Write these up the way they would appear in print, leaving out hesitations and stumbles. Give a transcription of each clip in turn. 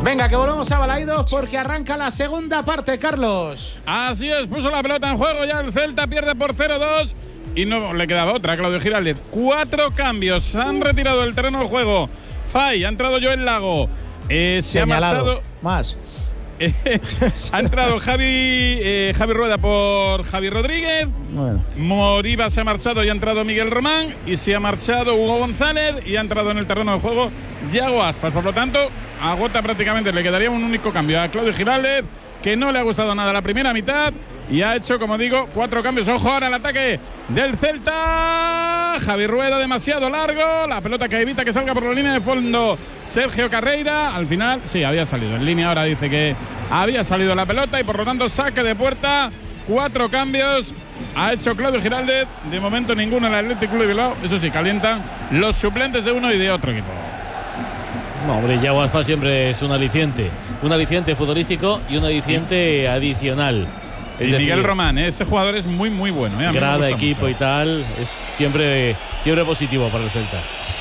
Venga, que volvemos a Balaidos porque arranca la segunda parte, Carlos. Así es, puso la pelota en juego ya el Celta, pierde por 0-2 y no le quedaba otra a Claudio Giraldez. 4 cambios, se han retirado del terreno de juego. Fay, ha entrado Joel Lago, se ha marchado más. Ha entrado Javi Rueda por Javi Rodríguez. Bueno. Moriba se ha marchado y ha entrado Miguel Román. Y se ha marchado Hugo González y ha entrado en el terreno de juego Yago Aspas. Por lo tanto, agota prácticamente. Le quedaría un único cambio a Claudio Giraldez, que no le ha gustado nada la primera mitad y ha hecho, como digo, 4 cambios. Ojo ahora al ataque del Celta. Javi Rueda demasiado largo, la pelota que evita que salga por la línea de fondo Sergio Carreira. Al final, sí, había salido en línea, ahora dice que había salido la pelota y por lo tanto saque de puerta. 4 cambios ha hecho Claudio Giraldez, de momento ninguno en el Athletic Club de Bilbao. Eso sí, calientan los suplentes de uno y de otro equipo. No, hombre, Yago Aspas siempre es un aliciente futbolístico y un aliciente adicional. Y Miguel Román, ese jugador es muy muy bueno. Grada, equipo mucho. Y tal, es siempre positivo para el Celta.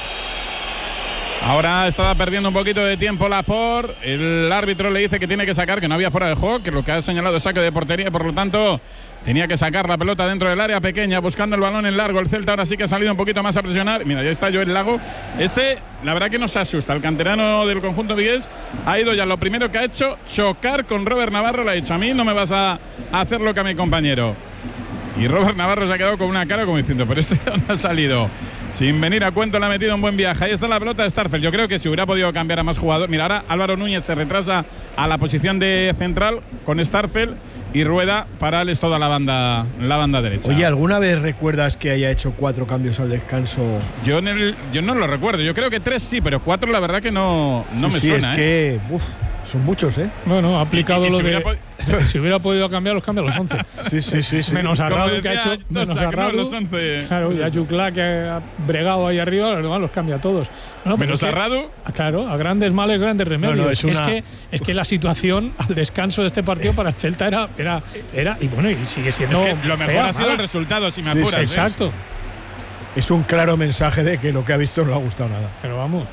Ahora estaba perdiendo un poquito de tiempo Laporte. El árbitro le dice que tiene que sacar, que no había fuera de juego, que lo que ha señalado es saque de portería, por lo tanto tenía que sacar la pelota dentro del área pequeña, buscando el balón en largo. El Celta ahora sí que ha salido un poquito más a presionar. Mira, ya está Joel Lago. La verdad que nos asusta. El canterano del conjunto vigués ha ido ya, lo primero que ha hecho, chocar con Robert Navarro. Le ha dicho, a mí no me vas a hacer lo que a mi compañero. Y Robert Navarro se ha quedado con una cara como diciendo, pero no ha salido. Sin venir a cuento, le ha metido un buen viaje. Ahí está la pelota de Starfel. Yo creo que si hubiera podido cambiar a más jugadores. Mira, ahora Álvaro Núñez se retrasa a la posición de central con Starfel y Rueda para darles toda la banda derecha. Oye, ¿alguna vez recuerdas que haya hecho 4 cambios al descanso? Yo no lo recuerdo. Yo creo que 3 sí, pero 4 la verdad que no me suena. Es que son muchos, ¿eh? Bueno, ha aplicado lo de si hubiera podido cambiar, los cambia los 11. Sí. Menos a Radu, que ha hecho menos a Radu. Los 11. Claro, y a Juclá, que ha bregado ahí arriba, los demás los cambia a todos. No, menos a Radu. Claro, a grandes males, grandes remedios. Es que la situación al descanso de este partido para el Celta era y bueno, y sigue siendo. Es que lo mejor ha sido el resultado, si me apuras. Exacto. Es un claro mensaje de que lo que ha visto no le ha gustado nada. Pero vamos.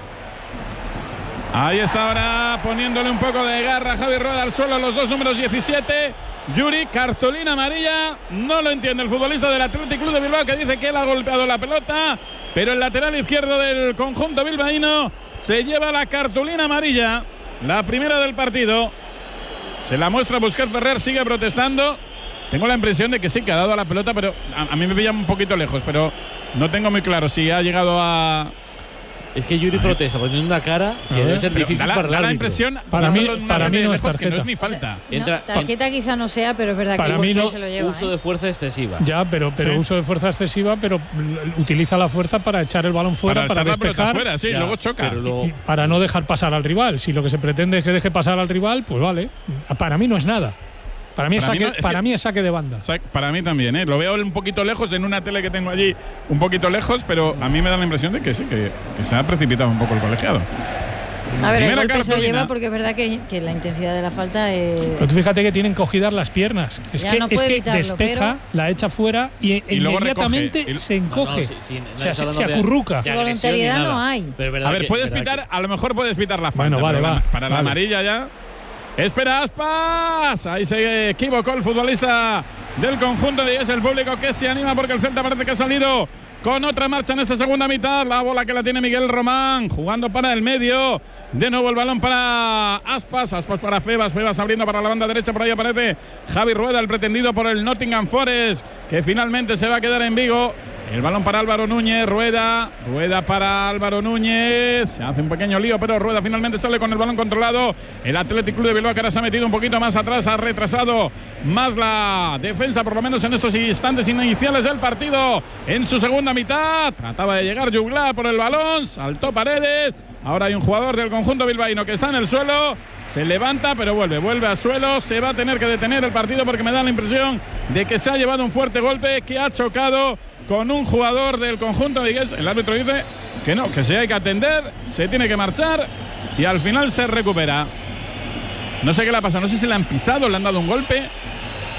Ahí está ahora poniéndole un poco de garra a Javi Rueda al suelo, los 2 números 17. Yuri, cartulina amarilla. No lo entiende el futbolista del Athletic Club de Bilbao, que dice que él ha golpeado la pelota, pero el lateral izquierdo del conjunto bilbaíno se lleva la cartulina amarilla, la primera del partido. Se la muestra Busquets Ferrer, sigue protestando. Tengo la impresión de que sí, que ha dado a la pelota, pero a mí me pilla un poquito lejos, pero no tengo muy claro si ha llegado a... Es que Yuri protesta poniendo una cara que debe ser difícil para el árbitro. Da la impresión, para mí no es tarjeta. Que no es ni falta. O sea, tarjeta quizá no sea, pero es verdad para que mí no, se lo lleva. Uso de fuerza excesiva. Ya, pero sí. Uso de fuerza excesiva, pero utiliza la fuerza para echar el balón fuera, para despejar. Fuera, sí, luego choca. Y para no dejar pasar al rival. Si lo que se pretende es que deje pasar al rival, pues vale. Para mí no es nada. Para mí es saque de banda. Para mí también, ¿eh? Lo veo un poquito lejos en una tele que tengo allí, un poquito lejos, pero a mí me da la impresión de que sí, que se ha precipitado un poco el colegiado. A ver, el golpe se lo lleva porque es verdad que la intensidad de la falta es... Pero tú fíjate que tienen cogidas las piernas. Es que evitarlo, despeja, la echa fuera y inmediatamente se encoge. Se acurruca. Si voluntariedad no hay. A ver, puedes pitar, a lo mejor puedes pitar la falta. Bueno, vale. Para la amarilla ya. Espera Aspas, ahí se equivocó el futbolista del conjunto de es el público que se anima porque el Celta parece que ha salido con otra marcha en esta segunda mitad. La bola que la tiene Miguel Román, jugando para el medio. De nuevo el balón para Aspas para Febas abriendo para la banda derecha. Por ahí aparece Javi Rueda, el pretendido por el Nottingham Forest, que finalmente se va a quedar en Vigo. El balón para Álvaro Núñez, Rueda para Álvaro Núñez. Se hace un pequeño lío, pero Rueda finalmente sale con el balón controlado. El Athletic Club de Bilbao, que ahora se ha metido un poquito más atrás, ha retrasado más la defensa, por lo menos en estos instantes iniciales del partido. En su segunda mitad, trataba de llegar Juglá por el balón, saltó Paredes. Ahora hay un jugador del conjunto bilbaíno que está en el suelo. Se levanta, pero vuelve al suelo. Se va a tener que detener el partido porque me da la impresión de que se ha llevado un fuerte golpe, que ha chocado con un jugador del conjunto vigués. El árbitro dice que no, que se hay que atender, se tiene que marchar y al final se recupera. No sé qué le ha pasado, no sé si le han pisado, le han dado un golpe.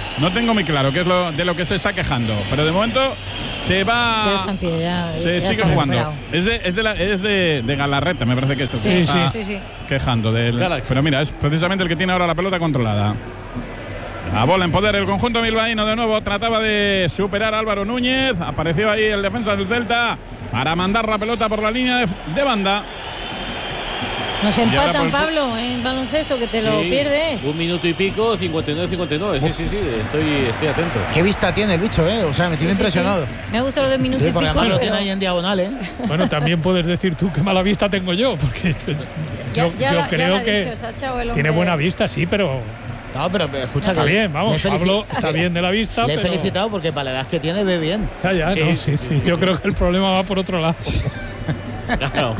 no tengo muy claro qué es de lo que se está quejando, pero de momento se va. Se sigue jugando. Es de Galarreta, me parece que es el que está quejando del Galaxy. Pero mira, es precisamente el que tiene ahora la pelota controlada. La bola en poder el conjunto bilbaíno de nuevo. Trataba de superar a Álvaro Núñez. Apareció ahí el defensa del Celta para mandar la pelota por la línea de banda. Nos empatan, Pablo, en baloncesto, que te lo pierdes. 1 minuto y pico, 59-59. Sí, estoy atento. Qué vista tiene el bicho, O sea, me tiene impresionado. Me ha gustado lo de minuto y pico. Además lo tiene ahí en diagonal, Bueno, también puedes decir tú qué mala vista tengo yo, porque yo creo que tiene buena vista, sí, pero. No, pero escucha, está bien, vamos, Pablo está bien de la vista. Le he felicitado porque para la edad que tiene ve bien. Ya, no, sí. Yo creo que el problema va por otro lado. Claro.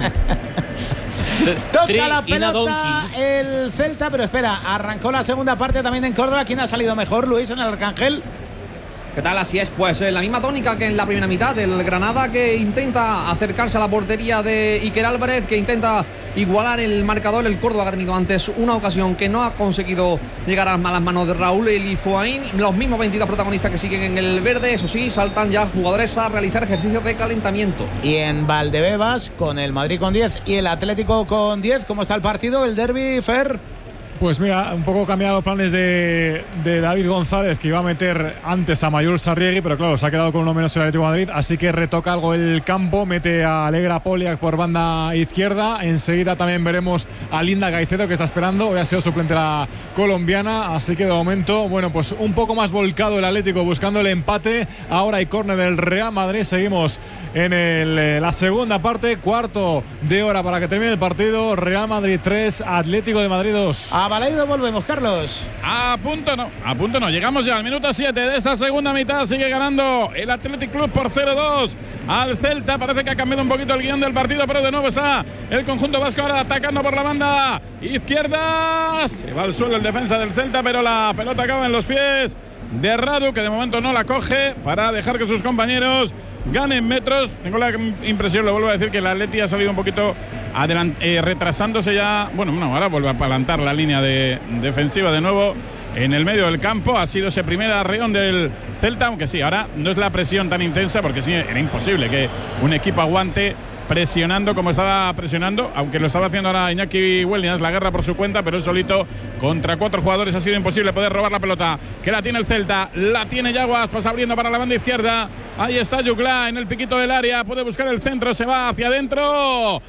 Toca la pelota el Celta, pero espera, arrancó la segunda parte también en Córdoba. ¿Quién ha salido mejor, Luis, en el Arcángel? ¿Qué tal? Así es, pues la misma tónica que en la primera mitad. El Granada que intenta acercarse a la portería de Iker Álvarez, que intenta igualar el marcador. El Córdoba que ha tenido antes una ocasión que no ha conseguido llegar a las manos de Raúl Elizoaín. Los mismos 22 protagonistas que siguen en el verde. Eso sí, saltan ya jugadores a realizar ejercicios de calentamiento. Y en Valdebebas, con el Madrid con 10 y el Atlético con 10, ¿cómo está el partido? El derbi, Fer. Pues mira, un poco cambiado los planes de David González, que iba a meter antes a Mayur Sarriegui, pero claro, se ha quedado con uno menos el Atlético de Madrid, así que retoca algo el campo, mete a Alegra Poliak por banda izquierda. Enseguida también veremos a Linda Caicedo, que está esperando. Hoy ha sido suplente la colombiana, así que de momento, bueno, pues un poco más volcado el Atlético buscando el empate. Ahora hay córner del Real Madrid. Seguimos en la segunda parte, cuarto de hora para que termine el partido. Real Madrid 3, Atlético de Madrid 2. A Balaido volvemos, Carlos. A punto no. Llegamos ya al minuto 7 de esta segunda mitad. Sigue ganando el Athletic Club por 0-2 al Celta. Parece que ha cambiado un poquito el guión del partido, pero de nuevo está el conjunto vasco ahora atacando por la banda izquierda. Se va al suelo el defensa del Celta, pero la pelota acaba en los pies de Radu, que de momento no la coge para dejar que sus compañeros ganen metros. Tengo la impresión, lo vuelvo a decir, que el Atleti ha salido un poquito retrasándose ya. Bueno, no, ahora vuelve a apalantar la línea defensiva de nuevo en el medio del campo. Ha sido ese primer arreón del Celta, aunque sí, ahora no es la presión tan intensa, porque sí, era imposible que un equipo aguante presionando como estaba presionando, aunque lo estaba haciendo ahora Iñaki Williams, la guerra por su cuenta, pero él solito contra 4 jugadores ha sido imposible poder robar la pelota, que la tiene el Celta, la tiene Yaguas, pasa abriendo para la banda izquierda, ahí está Yugla en el piquito del área, puede buscar el centro, se va hacia adentro,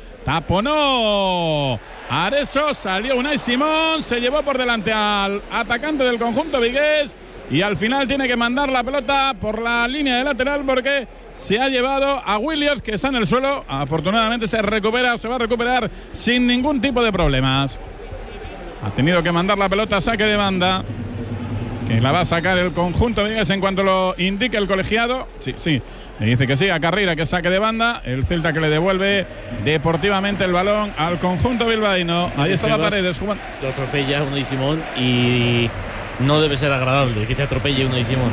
taponó Areso, salió Unai Simón, se llevó por delante al atacante del conjunto vigués y al final tiene que mandar la pelota por la línea de lateral porque se ha llevado a Williams, que está en el suelo. Afortunadamente se va a recuperar sin ningún tipo de problemas. Ha tenido que mandar la pelota a saque de banda, que la va a sacar el conjunto vigués en cuanto lo indique el colegiado. Sí, le dice que sí a Carrera, que saque de banda. El Celta que le devuelve deportivamente el balón al conjunto bilbaíno. Ahí está la Paredes jugando. Lo atropella Unai Simón y no debe ser agradable que te atropelle Unai Simón.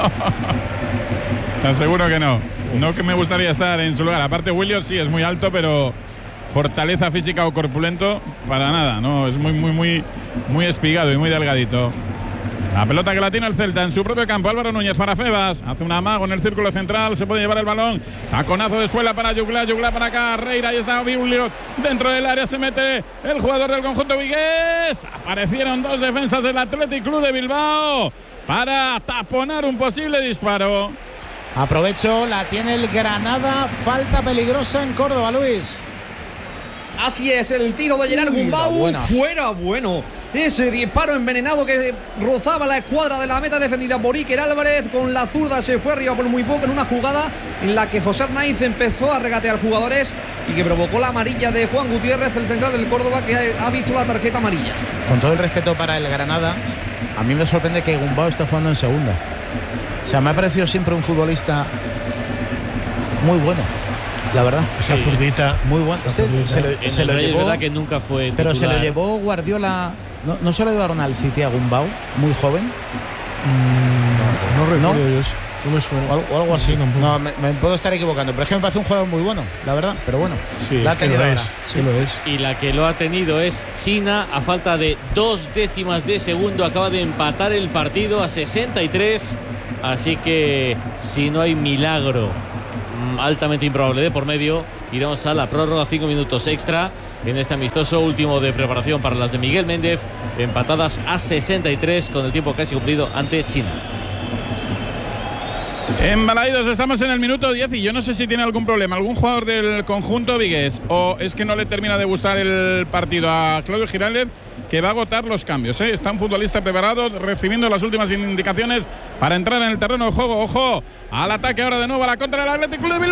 Te aseguro que no. No, que me gustaría estar en su lugar. Aparte, Williams sí es muy alto, pero fortaleza física o corpulento para nada, ¿no? Es muy espigado y muy delgadito. La pelota que la tiene el Celta en su propio campo. Álvaro Núñez para Febas. Hace un amago en el círculo central. Se puede llevar el balón. Taconazo de escuela para Yugla. Yugla para Carreira. Ahí está Biblio. Dentro del área se mete el jugador del conjunto vigués. Aparecieron 2 defensas del Athletic Club de Bilbao para taponar un posible disparo. Aprovecho, la tiene el Granada. Falta peligrosa en Córdoba, Luis. Así es, el tiro de Gerard Gumbau. Fuera, bueno. Ese disparo envenenado que rozaba la escuadra de la meta defendida por Iker Álvarez. Con la zurda se fue arriba por muy poco en una jugada en la que José Arnaiz empezó a regatear jugadores y que provocó la amarilla de Juan Gutiérrez, el central del Córdoba, que ha visto la tarjeta amarilla. Con todo el respeto para el Granada, a mí me sorprende que Gumbau esté jugando en segunda. O sea, me ha parecido siempre un futbolista muy bueno, la verdad. Esa zurdita. Muy bueno. Se lo llevó, es verdad que nunca fue titular. Pero se lo llevó Guardiola. ¿No se lo llevaron al City a Gumbau, muy joven? No recuerdo yo eso. No me suena. O algo así. No, me puedo estar equivocando. Pero es que me parece un jugador muy bueno, la verdad. Pero bueno, la ha tenido ahora. Sí, lo es. Y la que lo ha tenido es China. A falta de 2 décimas de segundo acaba de empatar el partido a 63. Así que si no hay milagro altamente improbable de por medio, iremos a la prórroga, 5 minutos extra en este amistoso último de preparación para las de Miguel Méndez, empatadas a 63 con el tiempo casi cumplido ante China. Embalaídos, estamos en el minuto 10 y yo no sé si tiene algún problema algún jugador del conjunto vigués o es que no le termina de gustar el partido a Claudio Giraldez, que va a agotar los cambios. Está un futbolista preparado, recibiendo las últimas indicaciones para entrar en el terreno de juego. Ojo, al ataque ahora de nuevo a la contra del Athletic Club de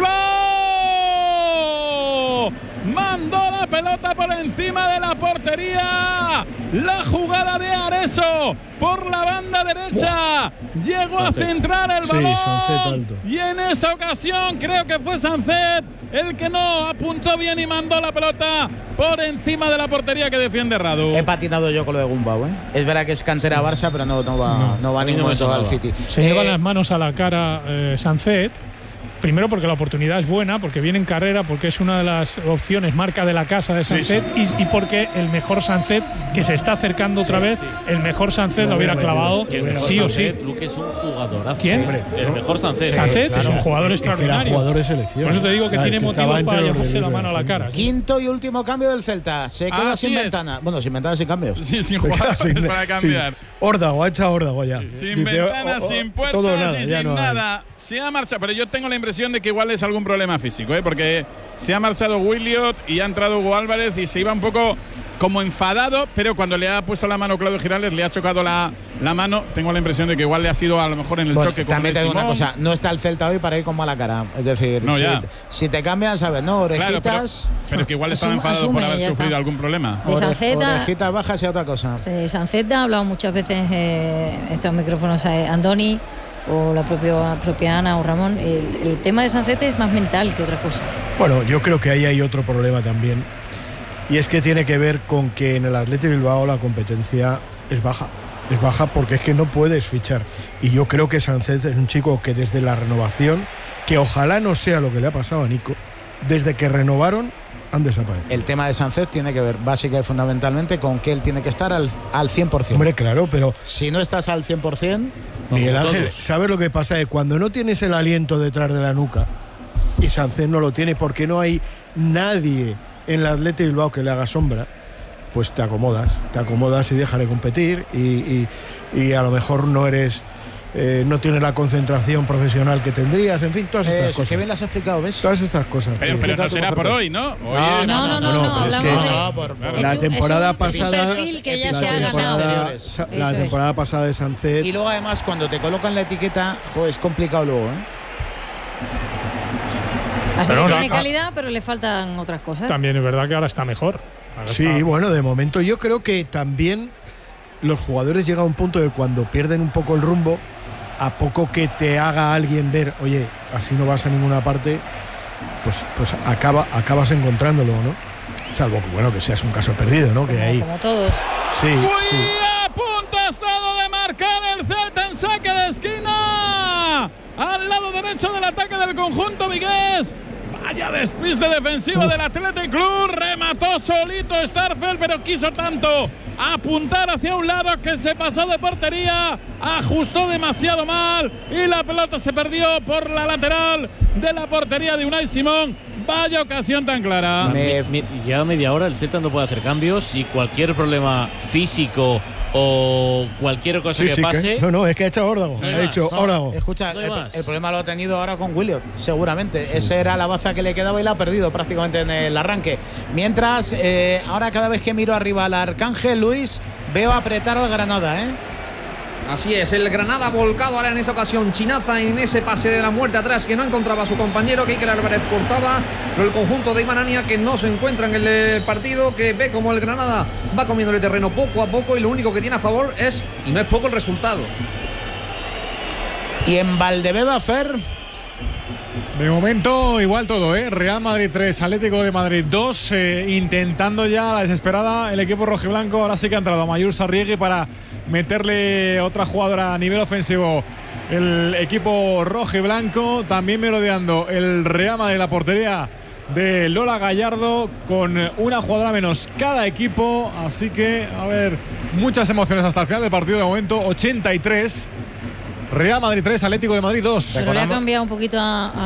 Bilbao. Mandó la pelota por encima de la portería. La jugada de Areso por la banda derecha. Llegó a centrar el balón. Y en esa ocasión creo que fue Sancet el que no apuntó bien y mandó la pelota por encima de la portería que defiende Radu. He patinado yo con lo de Gumbau, Es verdad que es cantera Barça, pero no va a ningún momento al City. Se lleva las manos a la cara Sancet. Primero porque la oportunidad es buena, porque viene en carrera, porque es una de las opciones marca de la casa de Sancet y porque el mejor Sancet, que se está acercando otra vez, el mejor Sancet lo hubiera clavado sí o sí. Luque es un jugadorazo. ¿Quién? El mejor Sancet. Sancet es un jugador extraordinario. Jugador de selección. Por eso te digo que tiene motivos para llevarse la mano a la cara. Quinto y último cambio del Celta. Se queda sin ventana. Bueno, sin ventana, sin cambios. Sí, sin jugadores para cambiar. Órdago, ha echado Órdago ya. Sin ventana, sin puertas y sin nada. Se ha marchado, pero yo tengo la impresión de que igual es algún problema físico, porque se ha marchado Williot y ha entrado Hugo Álvarez y se iba un poco como enfadado, pero cuando le ha puesto la mano Claudio Giraldez, le ha chocado la mano. Tengo la impresión de que igual le ha sido a lo mejor en el choque. También te digo una cosa, no está el Celta hoy para ir con mala cara. Es decir, si te cambian, sabes, no, orejitas. Claro, pero que igual estaba enfadado por haber sufrido algún problema. De Sanceta, orejitas bajas y otra cosa. De Sanceta ha hablado muchas veces estos micrófonos Andoni o la propia Ana o Ramón. El tema de Sancet es más mental que otra cosa. Bueno, yo creo que ahí hay otro problema también, y es que tiene que ver con que en el Athletic Bilbao la competencia es baja porque es que no puedes fichar, y yo creo que Sancet es un chico que desde la renovación, que ojalá no sea lo que le ha pasado a Nico, desde que renovaron han desaparecido. El tema de Sancet tiene que ver básica y fundamentalmente con que él tiene que estar al 100%. Hombre, claro, pero si no estás al 100%, Miguel Ángel, ¿sabes lo que pasa? Que cuando no tienes el aliento detrás de la nuca, y Sancet no lo tiene porque no hay nadie en el Athletic Bilbao que le haga sombra, pues te acomodas y dejas de competir y a lo mejor no eres no tienes la concentración profesional que tendrías, en fin, todas estas cosas. Qué bien las has explicado, ¿ves? Todas estas cosas. Pero no será por hoy, ¿no? No, es que la temporada pasada, que ya se ha ganado. La temporada pasada de Sancet. Y luego además cuando te colocan la etiqueta, es complicado luego, Así que tiene calidad, pero le faltan otras cosas. También es verdad que ahora está mejor. Bueno, de momento yo creo que también los jugadores llegan a un punto de cuando pierden un poco el rumbo, a poco que te haga alguien ver, oye, así no vas a ninguna parte, pues acabas encontrándolo, ¿no? Salvo que, bueno, que seas un caso perdido, ¿no? Como todos. Sí. A punto ha estado de marcar el Celta en saque de esquina al lado derecho del ataque del conjunto vigués. Vaya despiste defensivo del Athletic Club. Remató solito Starfelt, pero quiso tanto apuntar hacia un lado que se pasó de portería, ajustó demasiado mal y la pelota se perdió por la lateral de la portería de Unai Simón. Vaya ocasión tan clara. Lleva media hora, el Celta no puede hacer cambios y cualquier problema físico o cualquier cosa que pase. No, es que ha echado Órdago. Ha dicho Órdago. Escucha, el problema lo ha tenido ahora con Williot, seguramente. Esa era la baza que le quedaba y la ha perdido prácticamente en el arranque. Mientras, ahora cada vez que miro arriba al Arcángel Luis, veo apretar al Granada, Así es, el Granada volcado ahora en esa ocasión. Chinaza en ese pase de la muerte atrás que no encontraba a su compañero, que Iker Álvarez cortaba. Pero el conjunto de Imanania que no se encuentra en el partido, que ve como el Granada va comiendo el terreno poco a poco y lo único que tiene a favor es, y no es poco, el resultado. Y en Valdebeba, Fer, De momento, igual todo, ¿eh? Real Madrid 3, Atlético de Madrid 2. Intentando ya la desesperada el equipo rojiblanco. Ahora sí que ha entrado Mayur Sarriegui para meterle otra jugadora a nivel ofensivo. El equipo rojiblanco también merodeando el Real Madrid, la portería de Lola Gallardo, con una jugadora menos cada equipo. Así que, a ver, muchas emociones hasta el final del partido. De momento, 83. Real Madrid 3, Atlético de Madrid 2. Pero le ha cambiado un poquito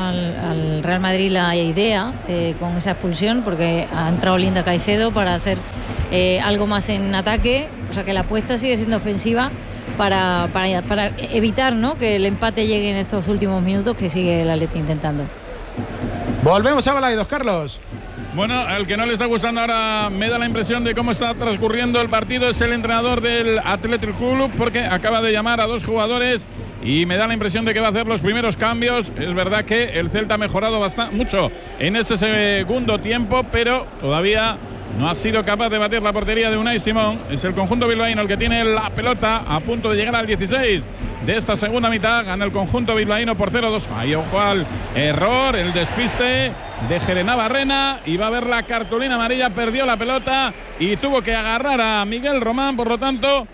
al Real Madrid la idea con esa expulsión, porque ha entrado Linda Caicedo para hacer algo más en ataque. O sea que la apuesta sigue siendo ofensiva para evitar, ¿no?, que el empate llegue en estos últimos minutos que sigue el Atleti intentando. Volvemos a Balaidos, Carlos. Bueno, al que no le está gustando ahora, me da la impresión de cómo está transcurriendo el partido, es el entrenador del Athletic Club, porque acaba de llamar a 2 jugadores y me da la impresión de que va a hacer los primeros cambios. Es verdad que el Celta ha mejorado mucho en este segundo tiempo, pero todavía no ha sido capaz de batir la portería de Unai Simón. Es el conjunto bilbaíno el que tiene la pelota a punto de llegar al 16 de esta segunda mitad. Gana el conjunto bilbaíno por 0-2. Ahí ojo al error, el despiste de Helena Barrena, y va a ver la cartulina amarilla. Perdió la pelota y tuvo que agarrar a Miguel Román. Por lo tanto,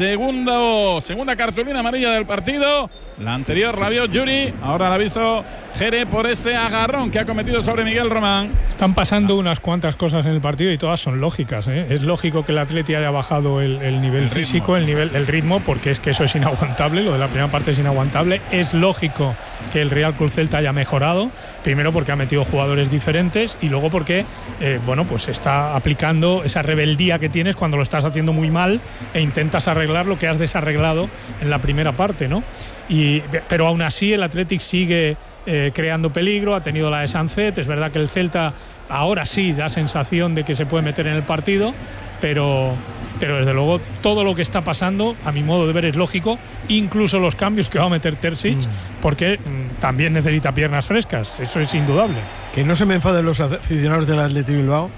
segunda cartulina amarilla del partido. La anterior la vio Yuri, ahora la ha visto Jere por este agarrón que ha cometido sobre Miguel Román. Están pasando unas cuantas cosas en el partido y todas son lógicas, ¿eh? Es lógico que el Atleti haya bajado el nivel físico, el ritmo, porque es que eso es inaguantable. Lo de la primera parte es inaguantable. Es lógico que el Real Club Celta haya mejorado, primero porque ha metido jugadores diferentes y luego porque pues está aplicando esa rebeldía que tienes cuando lo estás haciendo muy mal e intentas arreglar lo que has desarreglado en la primera parte, ¿no? Pero aún así el Athletic sigue creando peligro. Ha tenido la de Sancet. Es verdad que el Celta ahora sí da sensación de que se puede meter en el partido, pero desde luego todo lo que está pasando, a mi modo de ver, es lógico, incluso los cambios que va a meter Terzic, porque también necesita piernas frescas, eso es indudable. Que no se me enfaden los aficionados del Athletic Bilbao.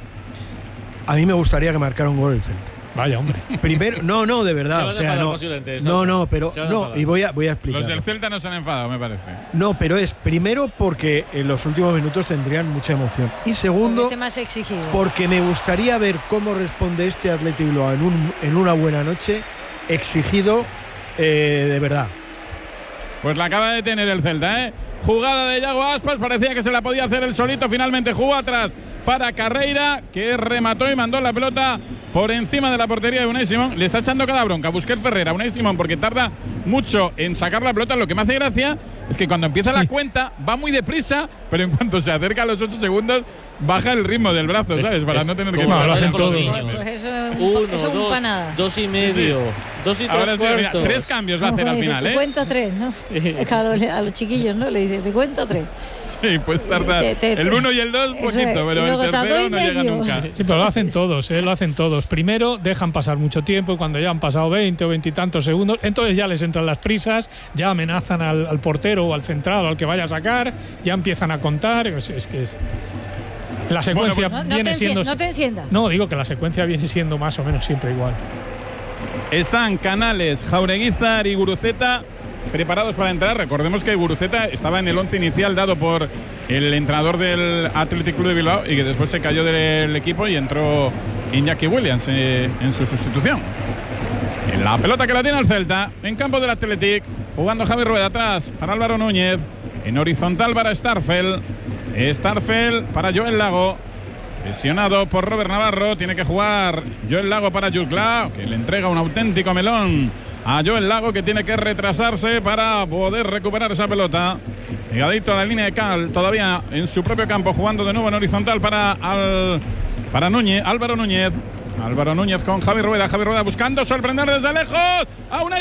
A mí me gustaría que marcara un gol el Celta. Vaya, hombre. Primero, no, de verdad. Y voy a explicar. Los del Celta no se han enfadado, me parece. No, pero es primero porque en los últimos minutos tendrían mucha emoción. Y segundo, más exigido, porque me gustaría ver cómo responde este Athletic Bilbao en una buena noche, exigido de verdad. Pues la acaba de tener el Celta, ¿eh? Jugada de Yago Aspas, parecía que se la podía hacer él solito, finalmente jugó atrás para Carreira, que remató y mandó la pelota por encima de la portería de Unai Simón. Le está echando cada bronca a Busquets Ferrer a Unai Simón porque tarda mucho en sacar la pelota. Lo que me hace gracia es que cuando empieza la cuenta va muy deprisa, pero en cuanto se acerca a los 8 segundos baja el ritmo del brazo, ¿sabes? Para no tener que... No, lo hacen todos. Pues eso es un panada. 2 y medio. 2 y 3 Ahora sí, mira, 3 3 cambios va a hacer al final, Te cuento 3, ¿no? Es que a los chiquillos, ¿no? Le dice, te cuento 3. Sí, pues tardar el 1 y el 2 un poquito, pero el tercero no llega nunca. Sí, pero lo hacen todos, lo hacen todos. Primero dejan pasar mucho tiempo y cuando ya han pasado 20 o 20 y tantos segundos, entonces ya les entran las prisas, ya amenazan al portero o al central o al que vaya a sacar, ya empiezan a contar. La secuencia viene siendo... No te enciendas. No, digo que la secuencia viene siendo más o menos siempre igual. Están Canales, Jaureguizar y Guruceta preparados para entrar. Recordemos que Guruceta estaba en el 11 inicial dado por el entrenador del Athletic Club de Bilbao y que después se cayó del equipo y entró Iñaki Williams en su sustitución. En la pelota que la tiene el Celta, en campo del Athletic, jugando Javi Rueda atrás para Álvaro Núñez, en horizontal para Starfel para Joel Lago, presionado por Robert Navarro, tiene que jugar Joel Lago para Jutla, que le entrega un auténtico melón a Joel Lago, que tiene que retrasarse para poder recuperar esa pelota. Pegadito a la línea de cal, todavía en su propio campo, jugando de nuevo en horizontal para Núñez, Álvaro Núñez. Álvaro Núñez con Javi Rueda buscando sorprender desde lejos a Unai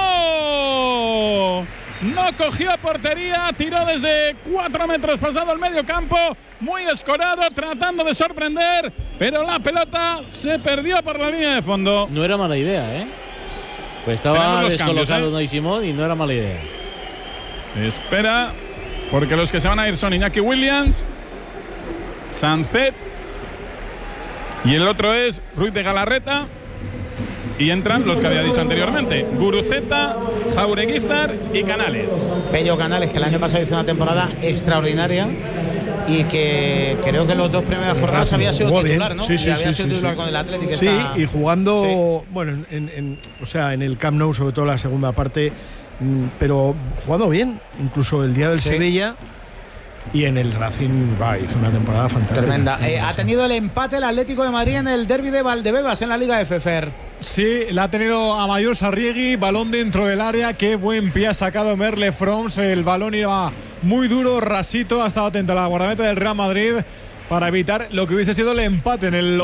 Simón. No cogió portería, tiró desde 4 metros pasado el medio campo, muy escorado, tratando de sorprender, pero la pelota se perdió por la línea de fondo. No era mala idea, ¿eh? Pues estaba descolocado Unai Simón y no era mala idea. Espera, porque los que se van a ir son Iñaki Williams, Sancet y el otro es Ruiz de Galarreta. y entran los que había dicho anteriormente: Guruceta, Jaureguizar y Canales. Pello Canales, que el año pasado hizo una temporada extraordinaria y que creo que los dos primeras jornadas había sido titular, ¿no? Sí, sí, y había sí, sido sí, titular sí. con el Atlético. Sí, y jugando, bueno, o sea, en el Camp Nou, sobre todo la segunda parte, pero jugando bien, incluso el día del Sevilla. Y en el Racing hizo una temporada fantástica. Tremenda. Ha tenido el empate el Atlético de Madrid en el derbi de Valdebebas en la Liga F, Fer. Sí, la ha tenido Amayur Sarriegui, balón dentro del área, qué buen pie ha sacado Merle Froms, el balón iba muy duro, rasito, ha estado atento a la guardameta del Real Madrid para evitar lo que hubiese sido el empate en el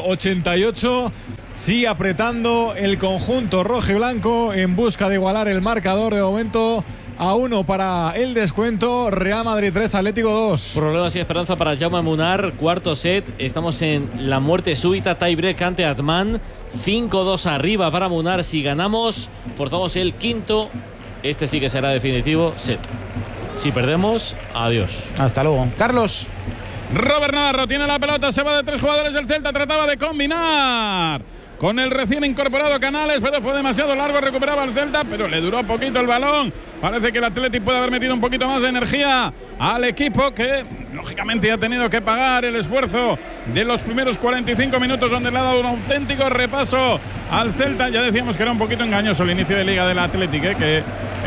88. Sigue apretando el conjunto rojo y blanco en busca de igualar el marcador. De momento a 1 para el descuento. Real Madrid 3, Atlético 2. Problemas y esperanza para Jaume Munar. Cuarto set. Estamos en la muerte súbita. Tiebreak ante Atman. 5-2 arriba para Munar. Si ganamos, forzamos el quinto. Este sí que será definitivo set. Si perdemos, adiós. Hasta luego. Carlos. Robert Navarro tiene la pelota. Se va de 3 jugadores del Celta. Trataba de combinar con el recién incorporado Canales, pero fue demasiado largo, recuperaba el Celta, pero le duró poquito el balón. Parece que el Athletic puede haber metido un poquito más de energía al equipo, que lógicamente ha tenido que pagar el esfuerzo de los primeros 45 minutos, donde le ha dado un auténtico repaso al Celta. Ya decíamos que era un poquito engañoso el inicio de liga del Athletic, que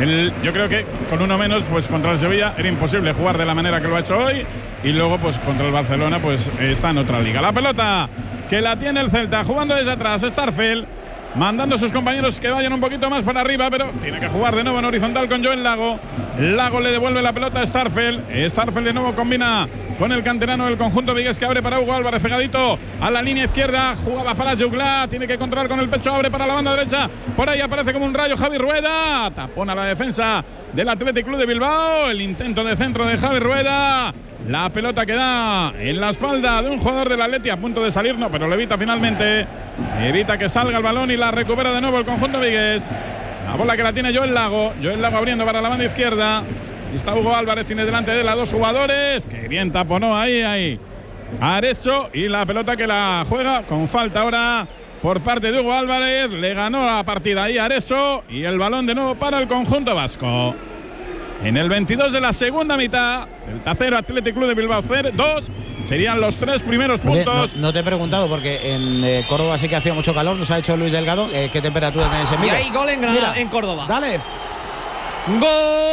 yo creo que con uno menos, pues contra el Sevilla era imposible jugar de la manera que lo ha hecho hoy, y luego pues contra el Barcelona pues está en otra liga. La pelota que la tiene el Celta, jugando desde atrás, Starfel, mandando a sus compañeros que vayan un poquito más para arriba, pero tiene que jugar de nuevo en horizontal con Joel Lago. Lago le devuelve la pelota a Starfel. Starfel de nuevo combina con el canterano del conjunto vigués, que abre para Hugo Álvarez, pegadito a la línea izquierda, jugaba para Jugla, tiene que controlar con el pecho, abre para la banda derecha, por ahí aparece como un rayo Javi Rueda, tapona la defensa del Athletic Club de Bilbao, el intento de centro de Javi Rueda. La pelota que da en la espalda de un jugador del Atleti, a punto de salir, no, pero lo evita finalmente. Evita que salga el balón y la recupera de nuevo el conjunto vigués. La bola que la tiene Joel Lago. Joel Lago abriendo para la banda izquierda. Y está Hugo Álvarez, tiene delante de él a dos jugadores. Que bien taponó ahí. Areso, y la pelota que la juega con falta ahora por parte de Hugo Álvarez. Le ganó la partida ahí Areso. Y el balón de nuevo para el conjunto vasco. En el 22 de la segunda mitad, Celta 0, Athletic Club de Bilbao 2, serían los 3 primeros puntos. No te he preguntado porque en Córdoba sí que hacía mucho calor, nos ha dicho Luis Delgado. ¿Qué temperatura tenéis en Vigo? Y hay gol en Granada, en Córdoba. Dale. Gol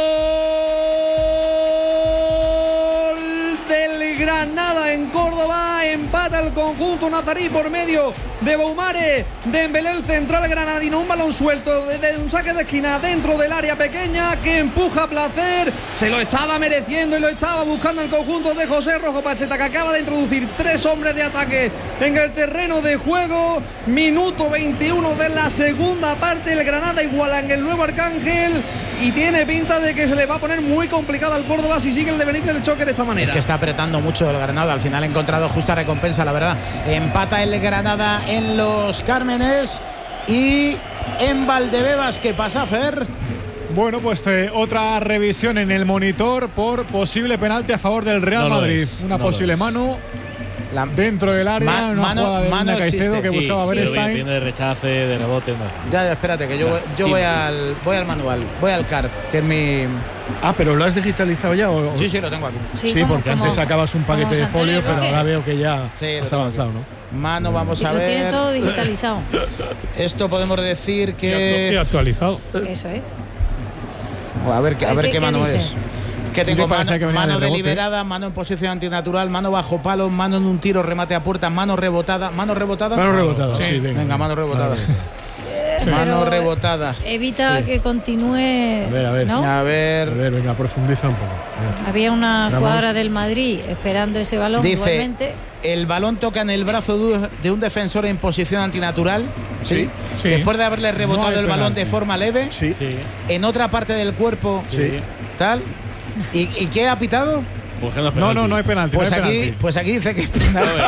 del Granada en Córdoba. Empata el conjunto nazarí por medio de Boumare Dembélé, el central granadino. Un balón suelto desde un saque de esquina dentro del área pequeña que empuja a placer. Se lo estaba mereciendo y lo estaba buscando el conjunto de José Rojo Pacheta, que acaba de introducir 3 hombres de ataque en el terreno de juego. Minuto 21 de la segunda parte. El Granada iguala en el Nuevo Arcángel y tiene pinta de que se le va a poner muy complicado al Córdoba si sigue el devenir del choque de esta manera. Es que está apretando mucho el Granada. Al final ha encontrado justa recompensa, la verdad. Empata el Granada en Los Cármenes y en Valdebebas. ¿Qué pasa, Fer? Bueno, pues otra revisión en el monitor por posible penalti a favor del Real Madrid. Una posible mano dentro del área, una jugada de Linda Caicedo que buscaba Berenstein. Viene de rechace, de rebote. No. Ya, espérate, que yo voy al manual, voy al CART, que es mi... Ah, pero ¿lo has digitalizado ya? Sí, lo tengo aquí. Sí, porque antes sacabas un paquete de folio, pero ahora veo que ya has avanzado, ¿no? Mano, vamos a ver. Lo tiene todo digitalizado. Esto podemos decir que... Y actualizado. Eso es. A ver qué mano es. Que tengo mano deliberada, de mano en posición antinatural, mano bajo palo, mano en un tiro, remate a puerta, mano rebotada. ¿Mano rebotada? Mano rebotada, sí. Venga, mano rebotada. Mano rebotada. Evita que continúe. A ver. ¿no? A ver, venga, profundiza un poco. Había una jugadora del Madrid esperando ese balón. Dice, igualmente. el balón toca en el brazo de un defensor en posición antinatural. Sí. Después de haberle rebotado el balón de forma leve. Sí. En otra parte del cuerpo. Sí. Tal. ¿Y qué ha pitado? Pues que no es No, penalti. no hay penalti. Pues no hay aquí, penalti. pues aquí dice que es penalti.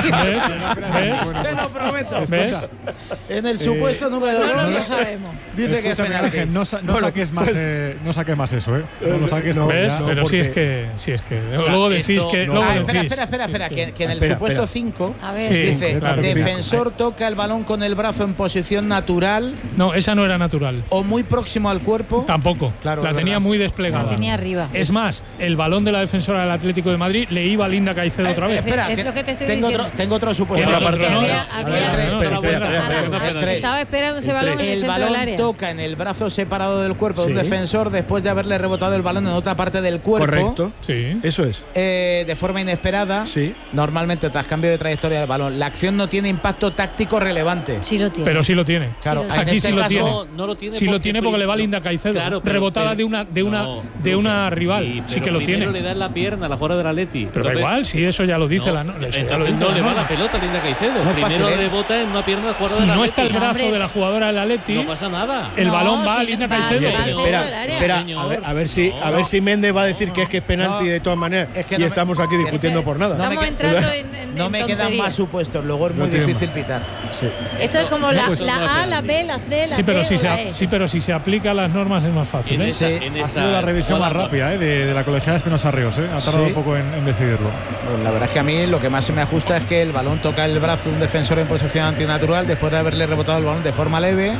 ¿Ves? Te lo prometo. ¿Ves? En el supuesto número No lo 2 sabemos. dice que es Escúchame, penalti. Ángel, no saques más, no saques más eso, ¿eh? No lo saques, no. ¿Ves? ya. Pero porque- sí es que. Luego decís esto- que. no. luego Espera, decís. espera, que en el Espera, supuesto espera. 5 A ver. Sí. dice claro, defensor toca el balón con el brazo en posición natural No, esa no era natural. o muy próximo al cuerpo. Tampoco. Claro, la es tenía verdad. muy desplegada. La tenía arriba. Es más, el balón de la defensora del Atlético de Madrid le iba a Linda Caicedo otra vez. Espera, Es lo que te estoy tengo diciendo. tengo otro supuesto. Que no, Aparte, no, había- no, había- no, no, Espera, no, espera, no, espera, no, espera, no, espera. tres. Estaba esperando ese balón en el El centro del balón área. toca en el brazo separado del cuerpo de un Sí. defensor después de haberle rebotado el balón en otra parte del cuerpo. Correcto. Sí. Eso es. De forma inesperada. Sí. Normalmente tras cambio de trayectoria del balón. La acción no tiene impacto táctico relevante. Sí lo tiene. Pero sí lo tiene. Claro, Sí, en aquí este sí lo caso- tiene. No lo tiene. Sí lo tiene porque le va a no, Linda Caicedo. claro, pero- Rebotada pero- de una rival. Sí, Sí pero que lo primero tiene. le da en la pierna a la jugadora del Atleti. Pero da igual, sí, eso ya lo dice la Entonces eso ya lo dice no la le va norma. la pelota a Linda Caicedo. No es Primero fácil, ¿eh? rebota en una pierna del jugador Si del no está el Atleti. brazo Hombre. de la jugadora del Atleti, No pasa nada. el No, balón va a si Linda va- Caicedo. va al centro Espera, del área. espera, Señor. a ver si Méndez va a decir que es penalti No. de todas maneras. Es que y no me- estamos aquí que- discutiendo por nada. No me Estamos que- entrando en No me quedan tonterías. más supuestos, luego es muy No tiene difícil más. pitar. Sí. Esto es como la, pues no la es A, penalti. la B, la C, la Sí, pero D si o la se, E. sí, pero si se aplica a las normas es más fácil. En ¿eh? esta, Sí. en Ha esta sido la revisión más jugada- rápida de la colegiada Espinosa Ríos. Ha tardado Sí. un poco en decidirlo. Pues la verdad es que a mí lo que más se me ajusta es que el balón toca el brazo de un defensor en posición antinatural después de haberle rebotado el balón de forma leve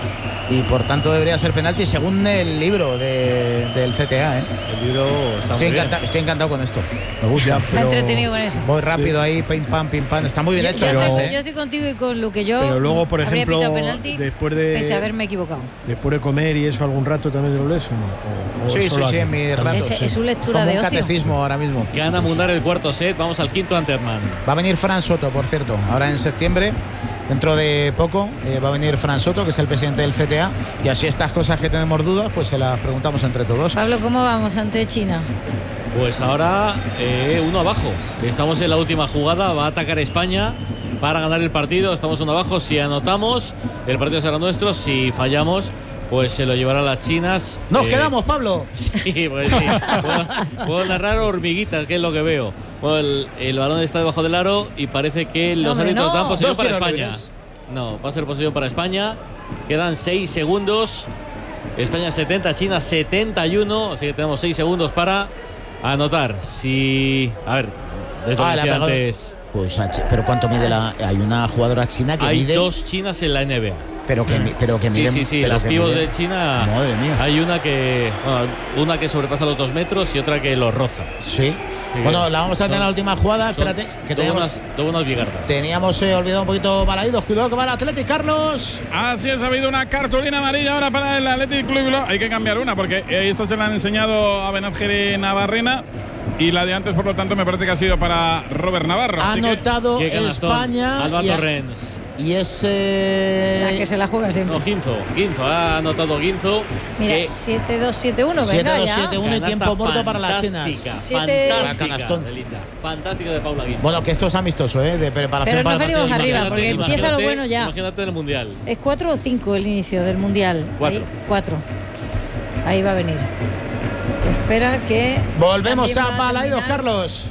y por tanto debería ser penalti según el libro del CTA. El libro está muy bien. Estoy encantado con esto. Me gusta. Está entretenido con eso. Voy rápido ahí, pim pam, está muy bien hecho. Yo además, estoy contigo y con lo que yo Pero luego, por habría ejemplo, pitado penalti después de- pese a haberme equivocado. Después de comer y eso algún rato también lo lees o no. O Sí, solo sí, aquí. en mis ratos. Es su lectura Como de un ocio. catecismo ahora mismo. Gana Mundar el cuarto set. Vamos al quinto ante Herman. Va a venir Fran Soto, por cierto, ahora en septiembre. Dentro de poco va a venir Fran Soto, que es el presidente del CTA, y así estas cosas que tenemos dudas, pues se las preguntamos entre todos. Pablo, ¿cómo vamos ante China? Pues ahora uno abajo. Estamos en la última jugada. Va a atacar España para ganar el partido. Estamos uno abajo. Si anotamos, el partido será nuestro. Si fallamos, pues se lo llevarán las chinas. ¡Nos quedamos, Pablo! Sí, pues sí. Puedo narrar hormiguitas, que es lo que veo. Bueno, el balón está debajo del aro y parece que los hombre, árbitros no. dan posesión Dos para tiros España. libres. No, va a ser posesión para España. Quedan 6 segundos. España 70, China 71. Así que tenemos 6 segundos para anotar. Si. A ver, de Ah, la ha pegado. antes. Pues, pero ¿cuánto mide la...? Hay una jugadora china que Hay mide... 2 chinas en la NBA. Pero que Sí, mide... sí, sí. pero Las que pibos mide- de China. Madre mía. Hay una que sobrepasa los 2 metros y otra que los roza. Sí. Bueno, la vamos a tener en la última jugada. Son Espérate, que todas unas bigardas. teníamos olvidado un poquito Balaídos. Cuidado que va el Atlético, Carlos. Así es, ha habido una cartulina amarilla ahora para el Athletic Club Bilbao. Hay que cambiar una porque esta se la han enseñado a Benazqueri Navarrena y la de antes, por lo tanto, me parece que ha sido para Robert Navarro. Ha Así que- anotado Qué canastón. España Alba y, Torrens. y ese... La que se la juega siempre. No, Ginzo. Ha anotado Ginzo. Mira, que 7-2-7-1, venga 7-2, ya. 7-1 y canasta tiempo muerto para las chinas. fantástica, Siete- Fantástica Canastón. de Linda. Fantástica de Paula Ginzo. Bueno, que esto es amistoso, de preparación Pero para no el partido. venimos arriba, Imagínate- porque empieza lo imagínate- bueno ya. Imagínate en el Mundial. ¿Es 4 o 5 el inicio del Mundial? 4. 4. Ahí va a venir. Espera que... Volvemos también a va Balaídos, terminar. Carlos.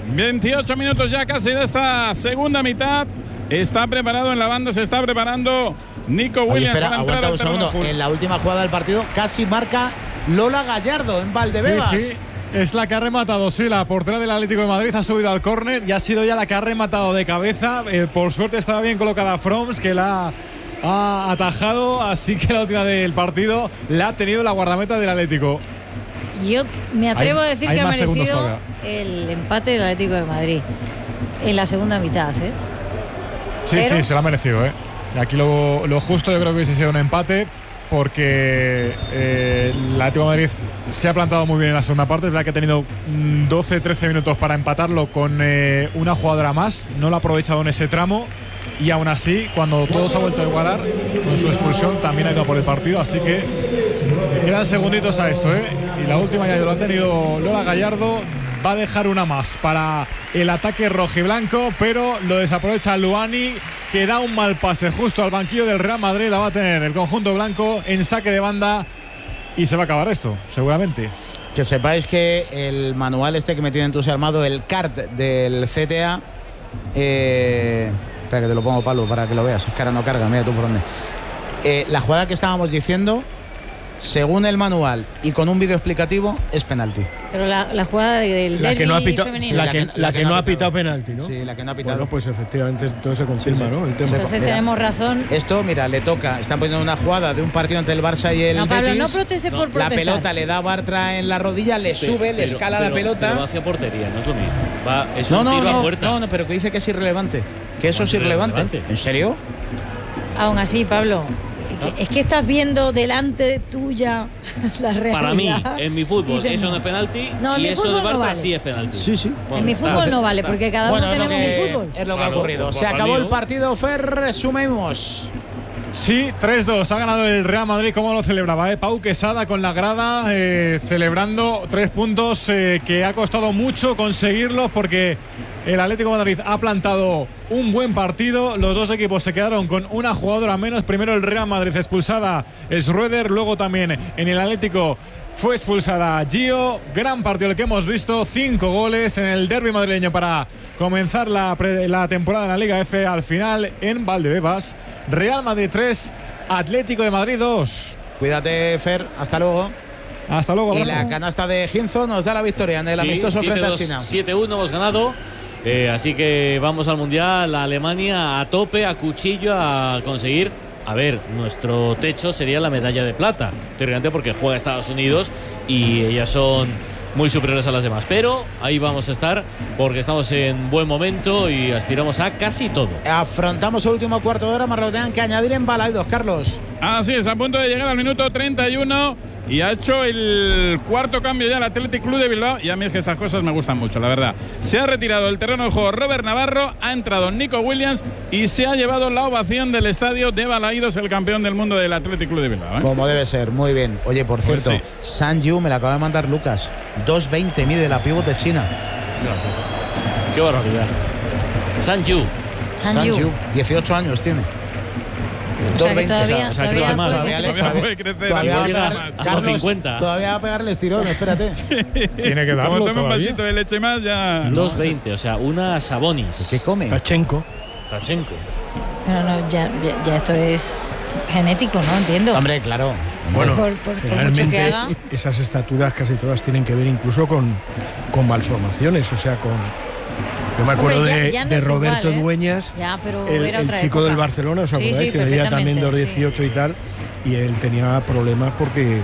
28 minutos ya casi de esta segunda mitad. Está preparado en la banda, se está preparando Nico Oye, Williams espera, para entrar aguanta al un terreno segundo. de juego. En la última jugada del partido casi marca Lola Gallardo en Valdebebas. Sí, sí. Es la que ha rematado, sí, la portera del Atlético de Madrid ha subido al córner y ha sido ya la que ha rematado de cabeza. Por suerte estaba bien colocada Froms, que la ha atajado, así que la última del partido la ha tenido la guardameta del Atlético. Yo me atrevo a decir hay que ha más segundos merecido todavía. el empate del Atlético de Madrid en la segunda mitad, ¿eh? Sí, Pero- sí, se lo ha merecido, ¿eh? Y aquí lo justo yo creo que hubiese sido un empate porque el Atlético de Madrid se ha plantado muy bien en la segunda parte. Es verdad que ha tenido 12-13 minutos para empatarlo con una jugadora más. No lo ha aprovechado en ese tramo. Y aún así, cuando todo se ha vuelto a igualar, con su expulsión también ha ido por el partido. Así que quedan segunditos a esto, ¿eh? Y la última ya lo ha tenido Lola Gallardo. Va a dejar una más para el ataque rojiblanco, pero lo desaprovecha Luani, que da un mal pase justo al banquillo del Real Madrid. La va a tener el conjunto blanco en saque de banda y se va a acabar esto, seguramente. Que sepáis que el manual este que me tiene entusiasmado, el CART del CTA, espera que te lo pongo, Pablo, para que lo veas. Es que ahora no carga, mira tú por dónde. La jugada que estábamos diciendo, según el manual y con un vídeo explicativo, es penalti. Pero la jugada del La que no ha pitado, femenino. la que no ha pitado penalti, ¿no? Sí, la que no ha pitado. Bueno, pues efectivamente todo se confirma, ¿no? El tema. Entonces Mira, tenemos razón. Esto, mira, le toca. Están poniendo una jugada de un partido entre el Barça y el No, Pablo, Betis. no protestes por La protestar. pelota le da a Bartra en la rodilla, le sube, le escala la pelota. Pero va hacia portería, no es lo mismo. Es un tiro a puerta. No, pero que dice que es irrelevante. Que eso es irrelevante. ¿En serio? Aún así, Pablo, es que estás viendo delante tuya la realidad. Para mí, en mi fútbol, Y eso no es penalti. No, en y mi eso fútbol de no Bartra vale. sí es penalti. Sí, sí. En mi fútbol no vale, porque cada uno tenemos un fútbol. Es lo que ha Claro, ocurrido. pues Se para acabó mí, el ¿no? partido, Fer, resumimos. Sí, 3-2. Ha ganado el Real Madrid. ¿Cómo lo celebraba? Pau Quesada con la grada, celebrando 3 puntos que ha costado mucho conseguirlos porque el Atlético de Madrid ha plantado un buen partido. Los dos equipos se quedaron con una jugadora menos. Primero el Real Madrid expulsada Schroeder, luego también en el Atlético fue expulsada Gio. Gran partido el que hemos visto, 5 goles en el derbi madrileño para comenzar la temporada en la Liga F. Al final en Valdebebas, Real Madrid 3, Atlético de Madrid 2. Cuídate, Fer. Hasta luego. Hasta luego. Y abrazo. la canasta de Ginzo nos da la victoria en el amistoso frente a China. 7-1 hemos ganado. Así que vamos al Mundial, a Alemania a tope, a cuchillo, a conseguir. A ver, nuestro techo sería la medalla de plata, teóricamente porque juega Estados Unidos y ellas son muy superiores a las demás. Pero ahí vamos a estar porque estamos en buen momento y aspiramos a casi todo. Afrontamos el último cuarto de hora, más lo tengan que añadir en Balaidos, Carlos. Así es, a punto de llegar al minuto 31 y ha hecho el cuarto cambio ya el Athletic Club de Bilbao y a mí es que estas cosas me gustan mucho, la verdad. Se ha retirado del terreno de juego Robert Navarro, ha entrado Nico Williams y se ha llevado la ovación del estadio de Balaidos, el campeón del mundo del Athletic Club de Bilbao. Como debe ser, muy bien. Oye, por cierto, sí. San Yu me la acaba de mandar Lucas. 2.20 mide la pívot de China. Qué barbaridad. San Yu. San Yu. 18 años tiene. O sea que 2.20, todavía o sea, crece puede más, ¿no? crecer. Todavía puede crecer. todavía va a llega pegar- a Carlos, 50. todavía va a pegarle estirón, espérate. Tiene que darlo Como tome un todavía. vasito de leche más, ya. 2.20, o sea, una Sabonis. ¿Qué come? Tachenko. Tachenko. Pero no, ya esto es genético, ¿no? Entiendo. Hombre, claro. Bueno, por mucho que generalmente haga. esas estaturas casi todas tienen que ver incluso con malformaciones, o sea, con... Yo me acuerdo Hombre, de, ya no de es Roberto igual, ¿eh? Dueñas, Ya, pero el era otra chico época. del Barcelona, ¿os acordáis? Sí, Que medía también perfectamente, 2.18 y tal, y él tenía problemas porque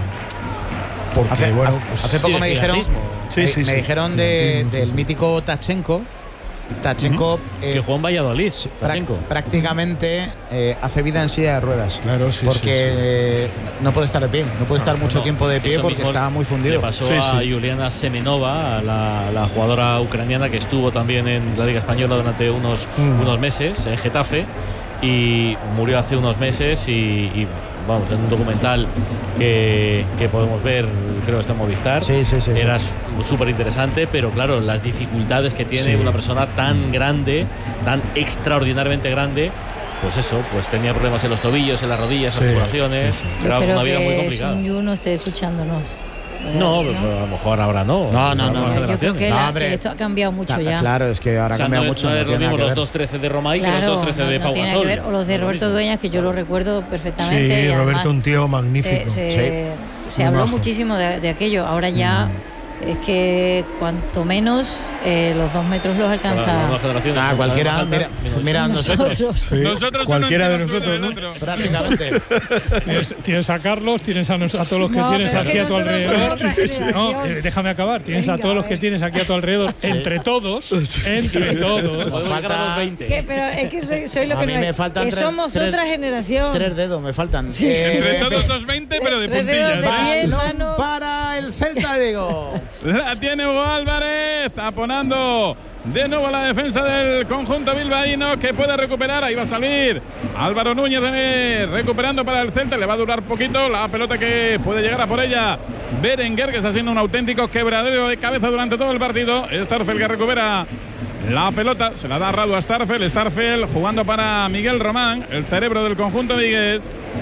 bueno, pues, Hace poco de me dijeron, gigantismo. Sí, sí, me sí. dijeron del mítico Tachenko. Tachenko Que jugó en Valladolid. Tachenko. prácticamente hace vida en silla de ruedas. Claro, sí, porque no puede estar de pie, no puede estar mucho No, tiempo de pie eso porque mismo está muy fundido. Le pasó Sí, a sí. Juliana Semenova, la jugadora ucraniana que estuvo también en la Liga Española durante unos meses en Getafe y murió hace unos meses y vamos, en un documental que podemos ver, creo que está en Movistar. Sí. Era súper interesante, pero claro, las dificultades que tiene una persona tan grande, tan extraordinariamente grande. Pues eso, pues tenía problemas en los tobillos, en las rodillas, Sí, articulaciones. sí, sí. Yo Era espero una vida muy que complicada. Sun Yu no esté escuchándonos. No, pero a lo mejor ahora no. No. Yo creo que, No, hombre. que esto ha cambiado mucho ya. Claro, es que ahora O sea, cambia no, mucho. no no es lo tiene mismo nada los que ver. 2-13 de Romay que Claro, los 2-13 de no Pau tiene nada Gasol. que ver. O los de No es lo Roberto mismo. Dueñas, que yo lo recuerdo perfectamente. sí, y además Roberto, un tío magnífico. se Muy habló majo. muchísimo de aquello. Ahora ya es que cuanto menos los 2 metros los Para las alcanza. nuevas generaciones, Ah, como las cualquiera, más altas, mira nosotros. Sí, Nosotros cualquiera uno de encima nosotros, del ¿no? otro. Prácticamente. Tienes a Carlos, tienes a todos los que No, tienes pero es aquí que a tu nosotros somos alrededor. otra generación. No, déjame acabar. Tienes a Venga, todos los a que ver. tienes aquí a tu alrededor. Entre todos. Entre todos. Podemos llegar a los 20. ¿Qué? Pero es que soy lo A que mí no me es. faltan Que tres- somos tres- otra generación. 3 dedos me faltan. Entre todos 2.20, pero de 3 dedos puntillas. de pie, Balón mano. para el Celta de Vigo. La tiene Hugo Álvarez, taponando de nuevo la defensa del conjunto bilbaíno que puede recuperar. Ahí va a salir Álvaro Núñez recuperando para el Celta. Le va a durar poquito la pelota que puede llegar a por ella Berenguer, que está haciendo un auténtico quebradero de cabeza durante todo el partido. Starfel que recupera la pelota, se la da Radu a Starfel. Starfel jugando para Miguel Román, el cerebro del conjunto vigués.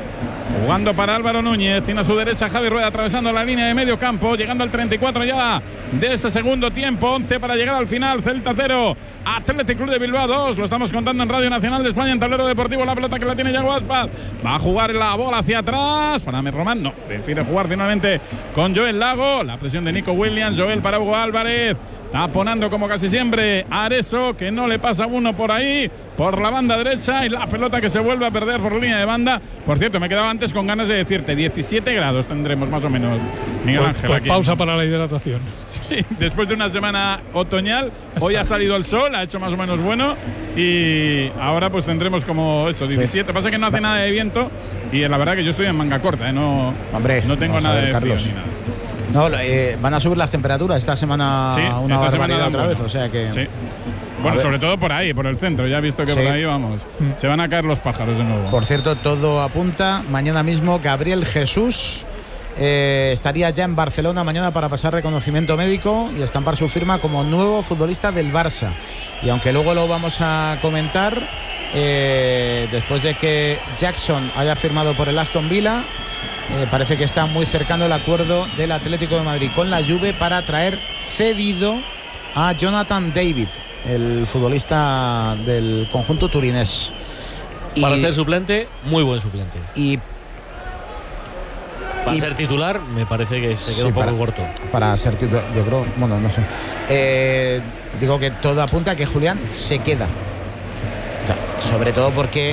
Jugando para Álvaro Núñez, tiene a su derecha Javi Rueda atravesando la línea de medio campo, llegando al 34 ya de ese segundo tiempo, 11 para llegar al final. Celta 0, Athletic Club de Bilbao 2, lo estamos contando en Radio Nacional de España, en Tablero Deportivo, la pelota que la tiene Yago Aspas, va a jugar la bola hacia atrás, para Ahmed Román, no, prefiere jugar finalmente con Joel Lago, la presión de Nico Williams, Joel para Hugo Álvarez, taponando como casi siempre Areso, que no le pasa uno por ahí, por la banda derecha, y la pelota que se vuelve a perder por línea de banda. Por cierto, me he quedado antes con ganas de decirte, 17 grados tendremos más o menos, Miguel Ángel. Pues aquí. Pausa para la hidratación. Sí, después de una semana otoñal, hoy ha salido el sol, ha hecho más o menos bueno, y ahora pues tendremos como eso, 17. Pasa que no hace nada de viento, y la verdad que yo estoy en manga corta, no tengo nada de frío ni nada. No, van a subir las temperaturas esta semana, sí, una barbaridad otra vez, o sea que… Sí. Bueno, sobre todo por ahí, por el centro, ya he visto que por ahí vamos, se van a caer los pájaros de nuevo. Por cierto, todo apunta, mañana mismo Gabriel Jesús estaría ya en Barcelona mañana para pasar reconocimiento médico y estampar su firma como nuevo futbolista del Barça. Y aunque luego lo vamos a comentar, después de que Jackson haya firmado por el Aston Villa, parece que está muy cercano el acuerdo del Atlético de Madrid con la Juve para traer cedido a Jonathan David, el futbolista del conjunto turinés. Para ser suplente, muy buen suplente. Y para ser titular, me parece que se queda un poco corto. Para ser titular, yo creo, bueno, no sé. Digo que todo apunta a que Julián se queda. Sobre todo porque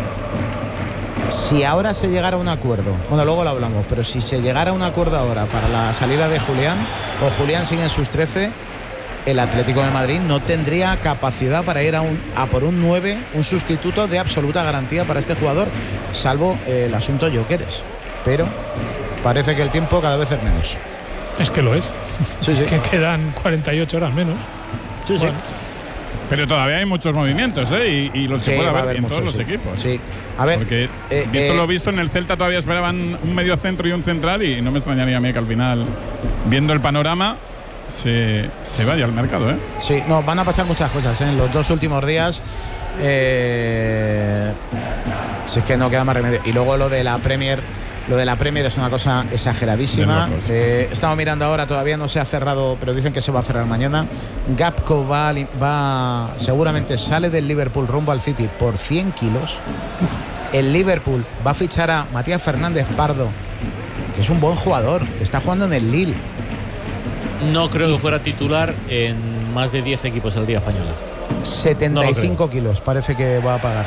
si ahora se llegara a un acuerdo, bueno, luego lo hablamos, pero si se llegara a un acuerdo ahora para la salida de Julián, o Julián sigue en sus 13, el Atlético de Madrid no tendría capacidad para ir a por un 9, un sustituto de absoluta garantía para este jugador, salvo el asunto Gyökeres. Pero parece que el tiempo cada vez es menos. Es que lo es. Sí, sí. Es que quedan 48 horas menos. Sí, bueno. sí. Pero todavía hay muchos movimientos, y los que puede haber en todos los equipos. Sí. A ver, porque visto lo visto, en el Celta todavía esperaban un medio centro y un central, y no me extrañaría a mí que al final, viendo el panorama, se vaya al mercado, ¿eh? Sí, no, van a pasar muchas cosas, ¿eh? En los 2 últimos días. Si es que no queda más remedio. Y luego lo de la Premier es una cosa exageradísima. Estamos mirando ahora, todavía no se ha cerrado, pero dicen que se va a cerrar mañana. Gakpo va seguramente sale del Liverpool rumbo al City por 100 kilos. El Liverpool va a fichar a Matías Fernández Pardo, que es un buen jugador, que está jugando en el Lille. No creo que fuera titular en más de 10 equipos al día española. 75 kilos parece que va a pagar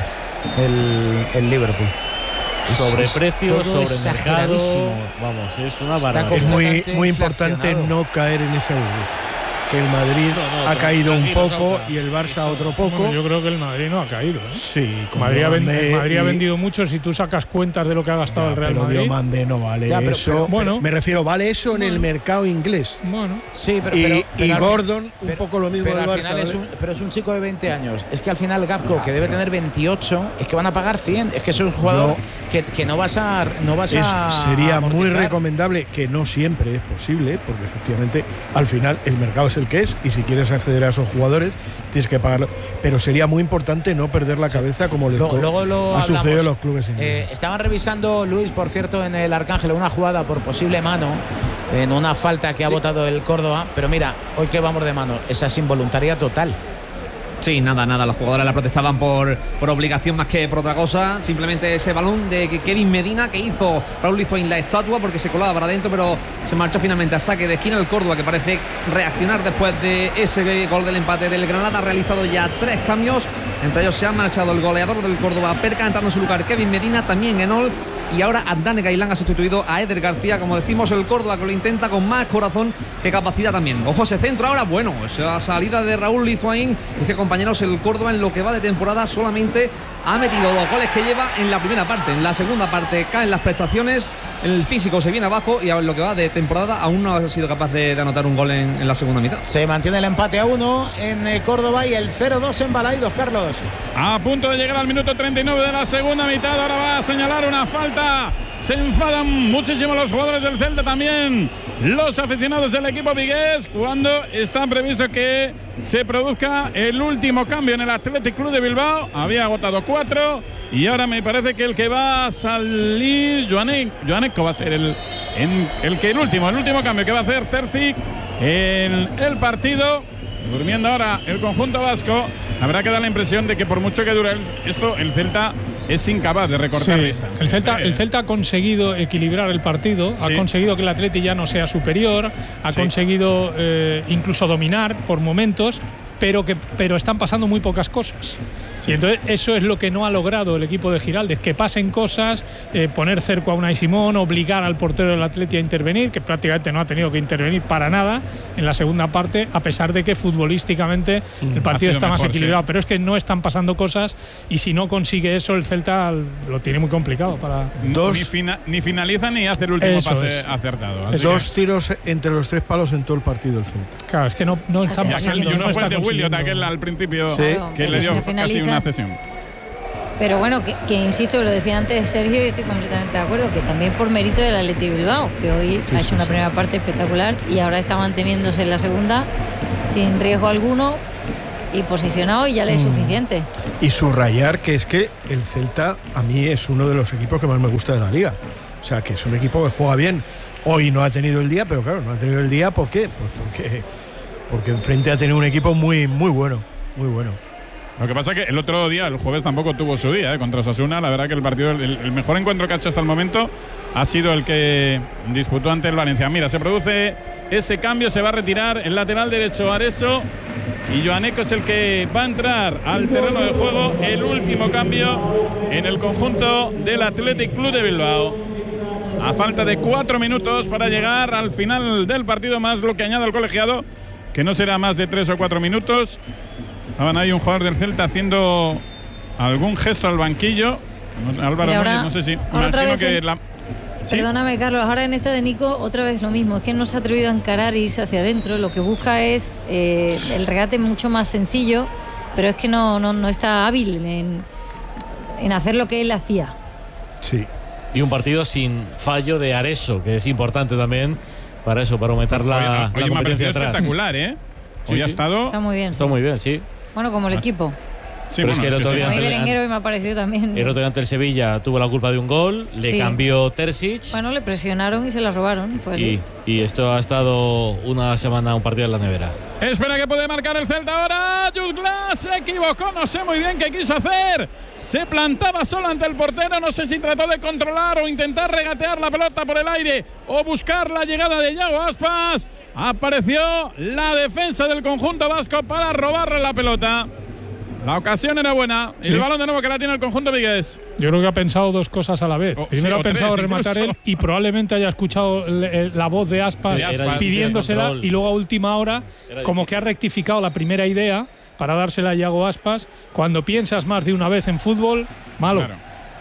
el Liverpool. Sobre precios, sobre mercado, vamos, es una barbaridad. Es muy importante no caer en ese burbuja. Que el Madrid ha caído un poco y el Barça otro poco. Bueno, yo creo que el Madrid no ha caído, ¿eh? Sí, Madrid ha vendido mucho. Si tú sacas cuentas de lo que ha gastado el Real Madrid. Diomande no vale eso. Bueno, me refiero, vale eso en el mercado inglés. Bueno, sí, pero y Gordon un poco lo mismo. Pero del al Barça, final es un chico de 20 años. Es que al final Gakpo, que debe tener 28, es que van a pagar 100. Es que es un jugador que no vas a sería muy amortizar. Recomendable, que no siempre es posible, porque efectivamente al final el mercado es el que es, y si quieres acceder a esos jugadores tienes que pagarlo, pero sería muy importante no perder la cabeza como ha sucedido en los clubes ingleses. Estaban revisando, Luis, por cierto, en el Arcángel una jugada por posible mano en una falta que ha votado el Córdoba, pero mira, hoy que vamos de mano, esa es involuntaria total. Sí, nada, los jugadores la protestaban por obligación más que por otra cosa. Simplemente ese balón de Kevin Medina que hizo Raúl Lizoín la estatua porque se colaba para adentro, pero se marchó finalmente a saque de esquina el Córdoba, que parece reaccionar después de ese gol del empate del Granada. Ha realizado ya 3 cambios, entre ellos se ha marchado el goleador del Córdoba, Perca, entrando en su lugar Kevin Medina, también Enol, y ahora Andane Gailán ha sustituido a Eder García. Como decimos, el Córdoba que lo intenta con más corazón que capacidad también. Ojo ese centro ahora, bueno, esa salida de Raúl Lizoín. Es que, compañeros, el Córdoba en lo que va de temporada solamente ha metido los goles que lleva en la primera parte. En la segunda parte caen las prestaciones, el físico se viene abajo, y en lo que va de temporada aún no ha sido capaz de anotar un gol en la segunda mitad. Se mantiene el empate a 1 en Córdoba y el 0-2 en Balaidos, Carlos. A punto de llegar al minuto 39 de la segunda mitad. Ahora va a señalar una falta Se enfadan muchísimo los jugadores del Celta, también los aficionados del equipo vigués, cuando está previsto que se produzca el último cambio en el Athletic Club de Bilbao. Había agotado 4 y ahora me parece que el que va a salir, Joaneco va a ser el último cambio que va a hacer Terzic en el partido. Durmiendo ahora el conjunto vasco. La verdad que da la impresión de que por mucho que dure esto, el Celta es incapaz de recortar distancia. El Celta ha conseguido equilibrar el partido, ha conseguido que el Atleti ya no sea superior, ha conseguido incluso dominar por momentos, pero están pasando muy pocas cosas. Y entonces eso es lo que no ha logrado el equipo de Giraldez, que pasen cosas, poner cerco a Unai Simón, obligar al portero del Atleti a intervenir, que prácticamente no ha tenido que intervenir para nada en la segunda parte, a pesar de que futbolísticamente el partido está más equilibrado. Pero es que no están pasando cosas y si no consigue eso, el Celta lo tiene muy complicado para… Ni finaliza ni hace el último pase acertado. Dos tiros entre los 3 palos en todo el partido del Celta. Claro, es que no están pasando. No fue el de Williot aquel al principio, que le dio casi una cesión. Pero bueno, que insisto, lo decía antes Sergio y estoy completamente de acuerdo, que también por mérito del Athletic Bilbao, que hoy ha hecho una primera parte espectacular y ahora está manteniéndose en la segunda sin riesgo alguno y posicionado, y ya le es suficiente. Y subrayar que es que el Celta a mí es uno de los equipos que más me gusta de la liga. O sea, que es un equipo que juega bien. Hoy no ha tenido el día, pero claro, no ha tenido el día ¿por qué? Pues porque enfrente ha tenido un equipo muy bueno, muy bueno. Lo que pasa es que el otro día, el jueves, tampoco tuvo su día contra Osasuna. La verdad que el partido, el mejor encuentro que ha hecho hasta el momento ha sido el que disputó ante el Valencia. Mira, se produce ese cambio, se va a retirar el lateral derecho Areso y Joaneco es el que va a entrar al terreno de juego. El último cambio en el conjunto del Athletic Club de Bilbao. A falta de 4 minutos para llegar al final del partido, más lo que añade el colegiado, que no será más de 3 o 4 minutos. Estaban ahí un jugador del Celta haciendo algún gesto al banquillo. Álvaro Núñez, no sé si… Perdóname, Carlos, ahora en esta de Nico otra vez lo mismo. Es que no se ha atrevido a encarar e irse hacia adentro. Lo que busca es el regate mucho más sencillo, pero es que no está hábil en hacer lo que él hacía. Sí. Y un partido sin fallo de Areso, que es importante también para eso, para aumentar la competencia atrás. Espectacular, ¿eh? Hoy ha estado… Está muy bien. Está muy bien, sí. Bueno, como el equipo. Sí, pero es que el otro día… A mí Berenguero me ha parecido también… El otro día ante el Sevilla tuvo la culpa de un gol, le cambió Terzic. Bueno, le presionaron y se la robaron, fue así. Y esto ha estado una semana, un partido en la nevera. Espera que puede marcar el Celta ahora. Jude Glass se equivocó, no sé muy bien qué quiso hacer. Se plantaba solo ante el portero, no sé si trató de controlar o intentar regatear la pelota por el aire o buscar la llegada de Yago Aspas. Apareció la defensa del conjunto vasco para robarle la pelota. La ocasión era buena. Sí. El balón de nuevo que la tiene el conjunto vigués. Yo creo que ha pensado dos cosas a la vez. Primero ha pensado rematar él y probablemente haya escuchado la voz de Aspas pidiéndosela, y luego a última hora como que ha rectificado la primera idea para dársela a Yago Aspas. Cuando piensas más de una vez en fútbol, malo. Claro.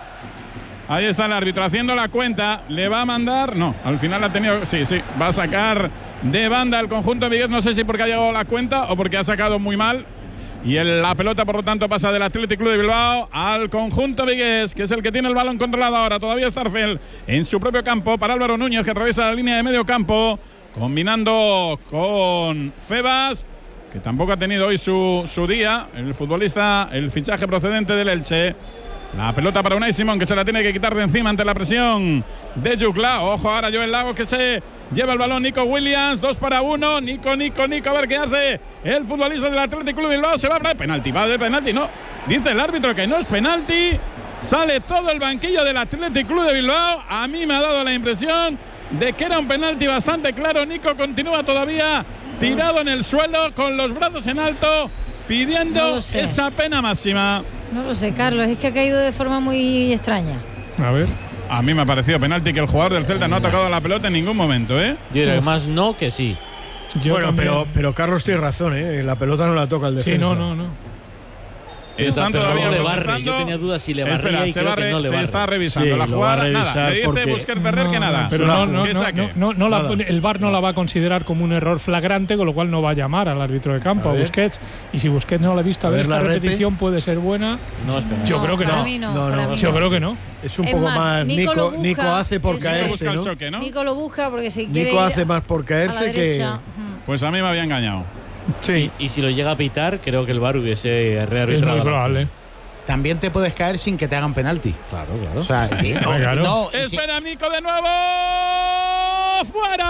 Ahí está el árbitro haciendo la cuenta. Le va a mandar… No, al final ha tenido… Sí, va a sacar de banda el conjunto vigués. No sé si porque ha llegado la cuenta o porque ha sacado muy mal. Y la pelota, por lo tanto, pasa del Athletic Club de Bilbao al conjunto vigués, que es el que tiene el balón controlado ahora. Todavía Starfel en su propio campo para Álvaro Núñez, que atraviesa la línea de medio campo, combinando con Febas, que tampoco ha tenido hoy su día. El futbolista, el fichaje procedente del Elche. La pelota para Unai Simón, que se la tiene que quitar de encima ante la presión de Jukla. Ojo ahora Joel Lago, que se lleva el balón. Nico Williams, 2 para 1. Nico, a ver qué hace el futbolista del Athletic Club de Bilbao. Se va a penalti, va de penalti, no. Dice el árbitro que no es penalti. Sale todo el banquillo del Athletic Club de Bilbao. A mí me ha dado la impresión de que era un penalti bastante claro. Nico continúa todavía tirado en el suelo con los brazos en alto, pidiendo esa pena máxima. No lo sé, Carlos, es que ha caído de forma muy extraña. A ver. A mí me ha parecido penalti, que el jugador del Celta no ha tocado la pelota en ningún momento, ¿eh? Yo creo que más no que sí. Bueno, pero Carlos tiene razón, ¿eh? La pelota no la toca el defensa. Sí, no. Están pero todavía no le barre. revisando. Yo tenía dudas si le barría Espera, y creo que no le se barre. está revisando Sí, la lo va a jugada. Nada, revisar le dice porque- Busquets Ferrer que nada. Pero Que saque. el VAR no la va a considerar como un error flagrante, con lo cual no va a llamar al árbitro de campo, a Busquets. Y si Busquets no la ha visto a ver esta la repe. repetición, puede ser buena. No, espera. Yo creo que para no. mí no, No, para no, mí Yo no. creo que no. Es un Es poco más, más. Nico lo Nico busca, hace por eso es. caerse, Busca el ¿no? choque, ¿no? Nico lo busca porque se quiere Nico ir hace más por a la caerse que. derecha. Pues a mí me había engañado. Sí. Y si lo llega a pitar, creo que el VAR hubiese Es rearbitrado. muy la probable. acción. También te puedes caer sin que te hagan penalti. Claro, claro. O sea, claro. no, sí. Espera, Nico de nuevo. ¡Fuera!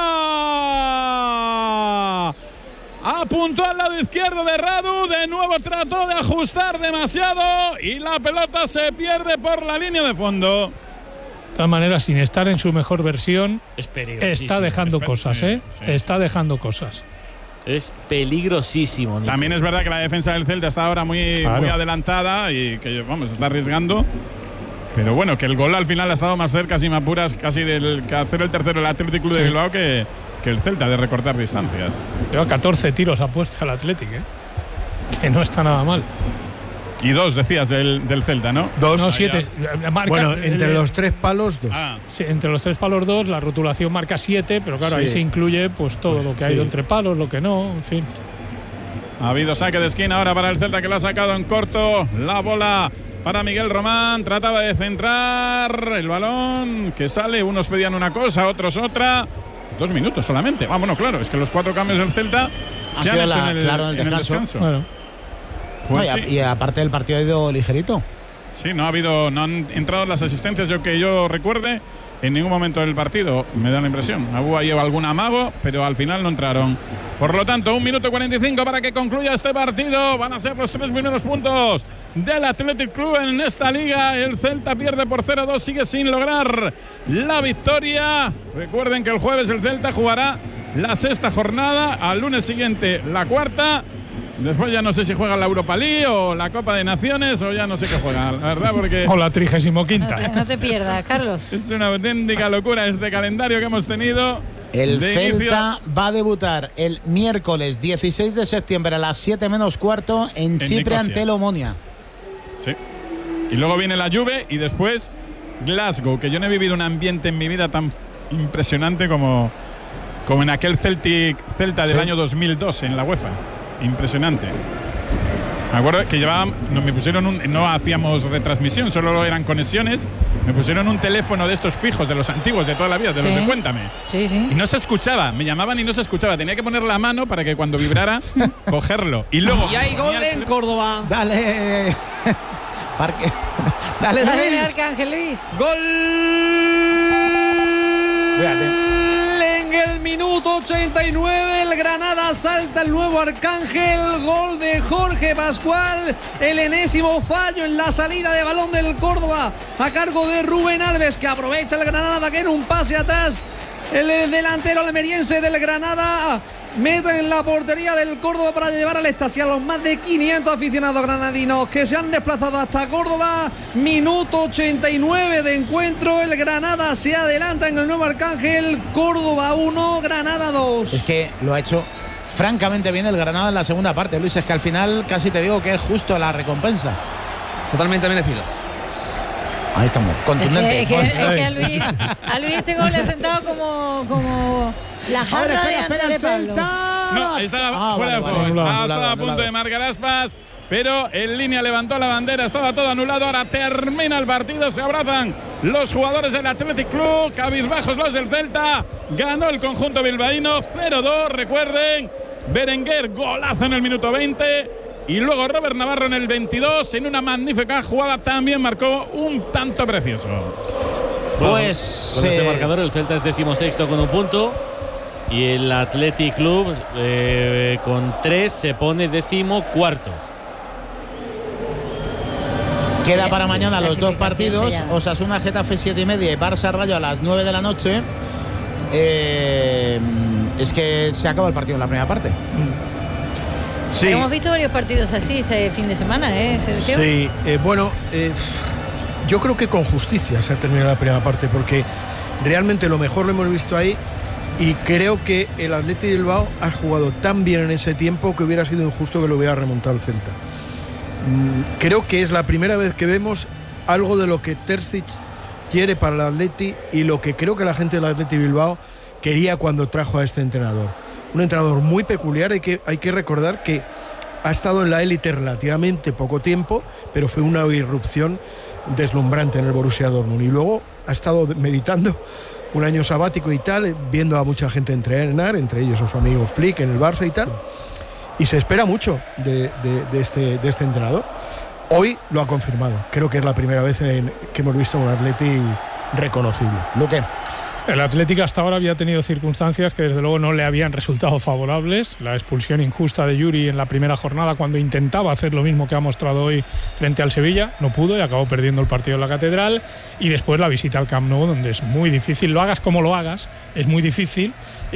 Apuntó al lado izquierdo de Radu. De nuevo trató de ajustar demasiado. Y la pelota se pierde por la línea de fondo. De todas maneras, sin estar en su mejor versión, Es peligrosísimo. está dejando Espera, cosas, sí, ¿eh? sí, Está dejando cosas. Es peligrosísimo. Nico. También es verdad que la defensa del Celta está ahora muy adelantada y que, vamos, está arriesgando. Pero bueno, que el gol al final ha estado más cerca, sin apuras, casi del que hacer el tercero el Athletic Club de Bilbao que el Celta, de recortar distancias. Lleva 14 tiros a puerta el Athletic, ¿eh? Que no está nada mal. Y 2, decías, del Celta, ¿no? Dos. No, 7. Bueno, entre los 3 palos, 2. Ah, Sí, entre los 3 palos 2, la rotulación marca 7, pero claro, ahí Sí. se incluye pues todo lo que ha ido entre palos, lo que no, en fin. ha habido saque de esquina ahora para el Celta, que lo ha sacado en corto. La bola para Miguel Román. Trataba de centrar el balón que sale. Unos pedían una cosa, otros otra. 2 minutos solamente. Bueno, claro, es que los 4 cambios del Celta se han sido hecho en el, claro, en el en el descanso. descanso. Claro. Pues No, sí. y aparte del partido ha ido ligerito. Sí, no han entrado las asistencias, yo que yo recuerde, en ningún momento del partido, me da la impresión. Hubo ahí algún amago, pero al final no entraron. Por lo tanto, 1 minuto 45 para que concluya este partido. Van a ser los 3 primeros puntos del Athletic Club en esta liga. El Celta pierde por 0-2, sigue sin lograr la victoria. Recuerden que el jueves el Celta jugará la 6ª jornada, al lunes siguiente la 4ª. Después ya no sé si juega la Europa League o la Copa de Naciones o ya no sé qué juega, la verdad, porque O la 35ª. No te pierdas, Carlos. es una auténtica locura este calendario que hemos tenido. El de Celta va a debutar el miércoles 16 de septiembre a las 7 menos cuarto en Chipre Nicosia. ante el Omonia. Sí. Y luego viene la Juve y después Glasgow, que yo no he vivido un ambiente en mi vida tan impresionante como en aquel Celta del Sí. año 2002 en la UEFA. Impresionante. Me acuerdo que me pusieron no hacíamos retransmisión, solo eran conexiones. Me pusieron un teléfono de estos fijos, de los antiguos, de toda la vida, de Sí. los de Cuéntame. Sí, sí. Y no se escuchaba, me llamaban y no se escuchaba. Tenía que poner la mano para que cuando vibrara, cogerlo. Y luego. Y hay gol en Córdoba. Dale. Parque. Dale, Dale, Luis. Arcángel Luis. Gol Fíjate. en el minuto 89. El Granada salta el nuevo Arcángel. Gol de Jorge Pascual. El enésimo fallo en la salida de balón del Córdoba a cargo de Rubén Alves, que aprovecha el Granada que en un pase atrás. El delantero almeriense del Granada mete en la portería del Córdoba para llevar al éxtasis a los más de 500 aficionados granadinos que se han desplazado hasta Córdoba. Minuto 89 de encuentro. El Granada se adelanta en el nuevo Arcángel. Córdoba 1, Granada 2. Es que lo ha hecho francamente bien el Granada en la segunda parte, Luis. Es que al final casi te digo que es justo la recompensa. Totalmente merecido. Ahí estamos, contundente. Es que a Luis este gol le ha sentado como la jarra de Andrés de Pablo. No, estaba fuera de juego. Estaba a punto de marcar aspas, pero en línea levantó la bandera, estaba todo anulado. Ahora termina el partido, se abrazan los jugadores del Athletic Club, cabizbajos los del Celta. Ganó el conjunto bilbaíno 0-2, recuerden. Berenguer, golazo en el minuto 20. Y luego Robert Navarro en el 22, en una magnífica jugada, también marcó un tanto precioso. Pues Con este marcador el Celta es 16º con 1 punto y el Athletic Club con 3 se pone 14º. queda para mañana los dos Clasificación partidos. sellada. Osasuna, Getafe 7:30 y Barça Rayo a las 9 de la noche. Es que se acaba el partido en la primera parte. Sí, Hemos visto varios partidos así este fin de semana, ¿eh, Sergio? sí. Bueno, yo creo que con justicia se ha terminado la primera parte, porque realmente lo mejor lo hemos visto ahí y creo que el Athletic Bilbao ha jugado tan bien en ese tiempo que hubiera sido injusto que lo hubiera remontado el Celta. creo que es la primera vez que vemos algo de lo que Terzic quiere para el Atleti y lo que creo que la gente del Atleti Bilbao quería cuando trajo a este entrenador. Un entrenador muy peculiar, hay que recordar que ha estado en la élite relativamente poco tiempo, pero fue una irrupción deslumbrante en el Borussia Dortmund, y luego ha estado meditando un año sabático y tal, viendo a mucha gente entrenar, entre ellos a su amigo Flick en el Barça y tal, y se espera mucho de este entrenador. Hoy lo ha confirmado, creo que es la primera vez que hemos visto un Atleti reconocible. Luque. El Atlético hasta ahora había tenido circunstancias que desde luego no le habían resultado favorables. La expulsión injusta de Yuri en la primera jornada, cuando intentaba hacer lo mismo que ha mostrado hoy frente al Sevilla, no pudo y acabó perdiendo el partido en la Catedral. Y después la visita al Camp Nou, donde es muy difícil, lo hagas como lo hagas, es muy difícil.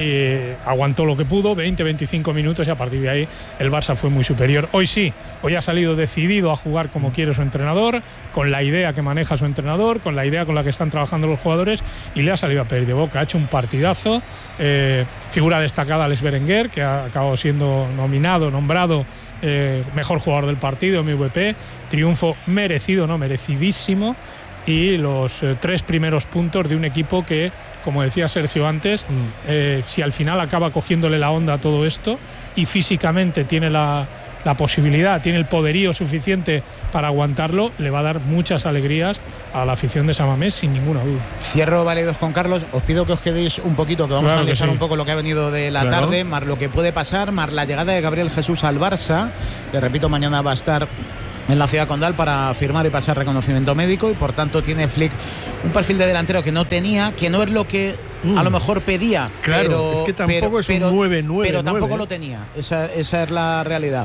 Aguantó lo que pudo, 20-25 minutos, y a partir de ahí el Barça fue muy superior. Hoy sí, hoy ha salido decidido a jugar como quiere su entrenador, con la idea que maneja su entrenador, con la idea con la que están trabajando los jugadores, y le ha salido a pedir de boca. Ha hecho un partidazo. Figura destacada Alex Berenguer, que ha acabado siendo nombrado mejor jugador del partido, MVP. Triunfo merecido, no merecidísimo. Y los 3 primeros puntos de un equipo que, como decía Sergio antes, si al final acaba cogiéndole la onda a todo esto y físicamente tiene la posibilidad, tiene el poderío suficiente para aguantarlo, le va a dar muchas alegrías a la afición de San Mamés, sin ninguna duda. Cierro válidos con Carlos. Os pido que os quedéis un poquito, que vamos a analizar un poco lo que ha venido de la tarde, más lo que puede pasar, más la llegada de Gabriel Jesús al Barça, que repito, mañana va a estar en la ciudad condal para firmar y pasar reconocimiento médico, y por tanto tiene Flick un perfil de delantero que no tenía, que no es lo que a lo mejor pedía, claro, pero es que tampoco es un 9-9, pero tampoco lo tenía. Esa es la realidad.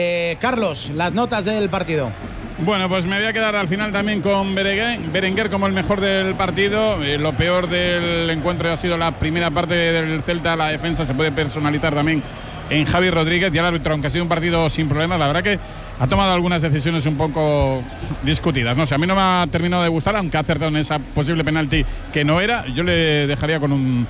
Carlos, las notas del partido. Bueno, pues me voy a quedar al final también con Berenguer como el mejor del partido. Lo peor del encuentro ha sido la primera parte del Celta. La defensa se puede personalizar también en Javi Rodríguez, y el árbitro, aunque ha sido un partido sin problemas, la verdad que ha tomado algunas decisiones un poco discutidas. No sé, a mí no me ha terminado de gustar, aunque ha acertado en esa posible penalti que no era. Yo le dejaría con un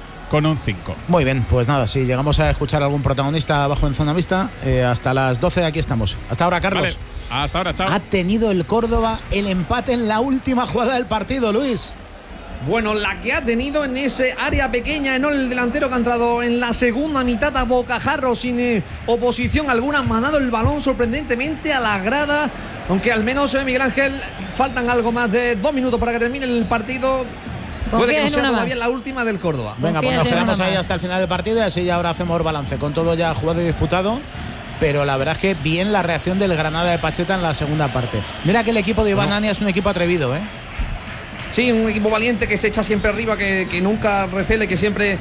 5. Muy bien, pues nada, si llegamos a escuchar algún protagonista abajo en Zona Mixta, hasta las 12 aquí estamos. Hasta ahora, Carlos. Vale, hasta ahora, chao. Ha tenido el Córdoba el empate en la última jugada del partido, Luis. Bueno, la que ha tenido en ese área pequeña, en el delantero que ha entrado en la segunda mitad a bocajarro sin oposición alguna, ha mandado el balón sorprendentemente a la grada, aunque al menos Miguel Ángel faltan algo más de 2 minutos para que termine el partido. Puede que no sea todavía la última del Córdoba. Venga, pues nos quedamos ahí hasta el final del partido, y así ya ahora hacemos balance con todo ya jugado y disputado. Pero la verdad es que bien la reacción del Granada de Pacheta en la segunda parte. Mira que el equipo de Iván Ania es un equipo atrevido, ¿eh? Sí, un equipo valiente que se echa siempre arriba, que nunca recele, que siempre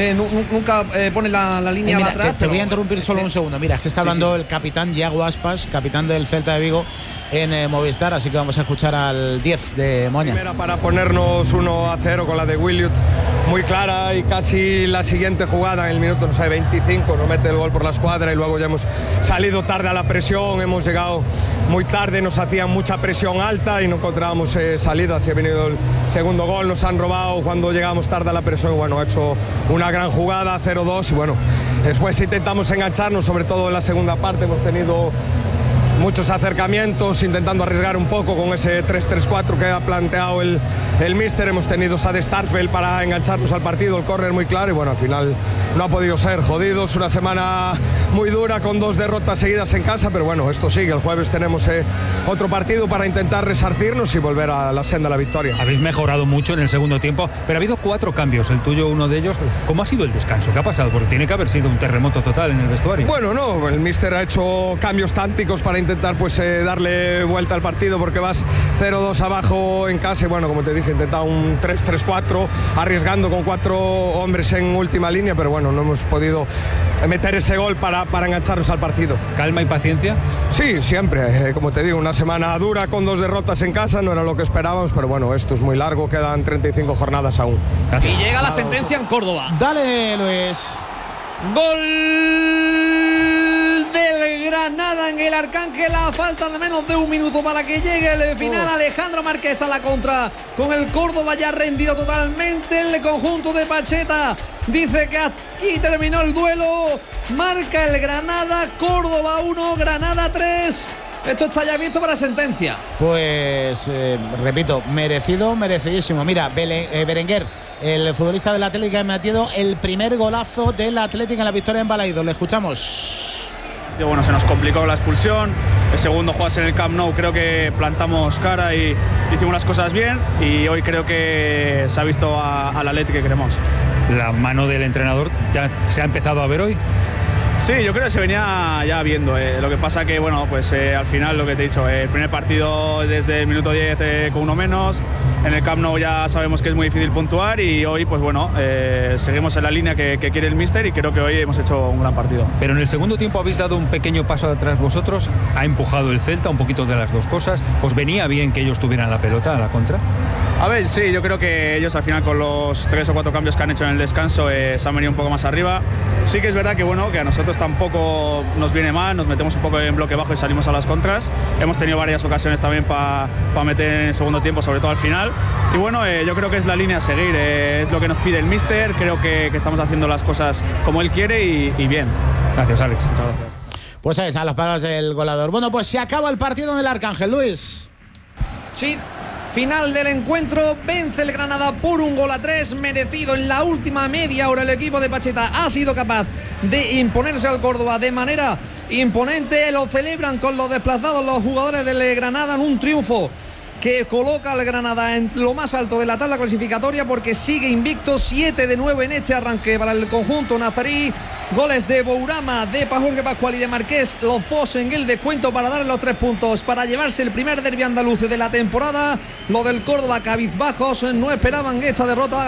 nunca pone la línea mira, atrás. Te voy a interrumpir solo un segundo. Mira, es que está hablando el capitán Yago Aspas, capitán del Celta de Vigo en Movistar, así que vamos a escuchar al 10 de Moña. Primera para ponernos 1-0 con la de Williot, muy clara, y casi la siguiente jugada en el minuto, no sé, 25, nos mete el gol por la escuadra, y luego ya hemos salido tarde a la presión, hemos llegado muy tarde, nos hacían mucha presión alta y no encontrábamos salidas, y ha venido el segundo gol, nos han robado cuando llegamos tarde a la presión. Bueno, ha hecho una gran jugada, 0-2, y bueno, después intentamos engancharnos, sobre todo en la segunda parte, hemos tenido muchos acercamientos, intentando arriesgar un poco con ese 3-3-4 que ha planteado el míster. Hemos tenido Sade Starfel para engancharnos al partido, el córner muy claro, y bueno, al final no ha podido ser. Jodidos, una semana muy dura con 2 derrotas seguidas en casa, pero bueno, esto sigue. El jueves tenemos otro partido para intentar resarcirnos y volver a la senda de la victoria. Habéis mejorado mucho en el segundo tiempo, pero ha habido 4 cambios, el tuyo uno de ellos. ¿Cómo ha sido el descanso? ¿Qué ha pasado? Porque tiene que haber sido un terremoto total en el vestuario. Bueno, no, el míster ha hecho cambios tácticos para intentar darle vuelta al partido, porque vas 0-2 abajo en casa, y bueno, como te dije, intentado un 3-3-4, arriesgando con 4 hombres en última línea, pero bueno, no hemos podido meter ese gol para engancharnos al partido. ¿Calma y paciencia? Sí, siempre, como te digo, una semana dura con 2 derrotas en casa, no era lo que esperábamos, pero bueno, esto es muy largo, quedan 35 jornadas aún. Gracias. Y llega la sentencia en Córdoba. Dale, Luis. Gol del Granada en el Arcángel, a falta de menos de 1 minuto para que llegue el final. Alejandro Márquez a la contra, con el Córdoba ya rendido totalmente. El conjunto de Pacheta dice que aquí terminó el duelo. Marca el Granada, Córdoba 1, Granada 3. esto está ya visto para sentencia. Pues repito, merecidísimo. Mira, Berenguer, el futbolista del Atlético, ha metido el primer golazo del Atlético en la victoria en Balaídos. Le escuchamos. Bueno, se nos complicó la expulsión. El segundo juegas en el Camp Nou, creo que plantamos cara y hicimos las cosas bien, y hoy creo que se ha visto al Atlético que queremos. La mano del entrenador ya se ha empezado a ver hoy. Sí, yo creo que se venía ya viendo. Lo que pasa que, bueno, pues al final lo que te he dicho, el primer partido desde el minuto 10 con uno menos. En el Camp Nou ya sabemos que es muy difícil puntuar, y hoy, pues bueno, seguimos en la línea que quiere el míster, y creo que hoy hemos hecho un gran partido. Pero en el segundo tiempo habéis dado un pequeño paso atrás vosotros. Ha empujado el Celta, un poquito de las dos cosas. ¿Os venía bien que ellos tuvieran la pelota a la contra? A ver, sí, yo creo que ellos al final, con los 3 o 4 cambios que han hecho en el descanso, se han venido un poco más arriba. Sí que es verdad que, bueno, que a nosotros tampoco nos viene mal, nos metemos un poco en bloque bajo y salimos a las contras. Hemos tenido varias ocasiones también para meter en el segundo tiempo, sobre todo al final. Y bueno, yo creo que es la línea a seguir, es lo que nos pide el míster. Creo que estamos haciendo las cosas como él quiere y bien. Gracias, Alex. Muchas gracias. Pues ahí están las palabras del goleador. Bueno, pues se acaba el partido en el Arcángel, Luis. Sí. Final del encuentro, vence el Granada por 1-3, merecido. En la última media hora el equipo de Pacheta ha sido capaz de imponerse al Córdoba de manera imponente. Lo celebran con los desplazados los jugadores del Granada en un triunfo que coloca al Granada en lo más alto de la tabla clasificatoria, porque sigue invicto, 7 de 9 en este arranque para el conjunto nazarí. Goles de Bourama, de Jorge Pascual y de Marqués, los dos en el descuento para darle los 3 puntos, para llevarse el primer derbi andaluz de la temporada. Lo del Córdoba, cabizbajos, no esperaban esta derrota.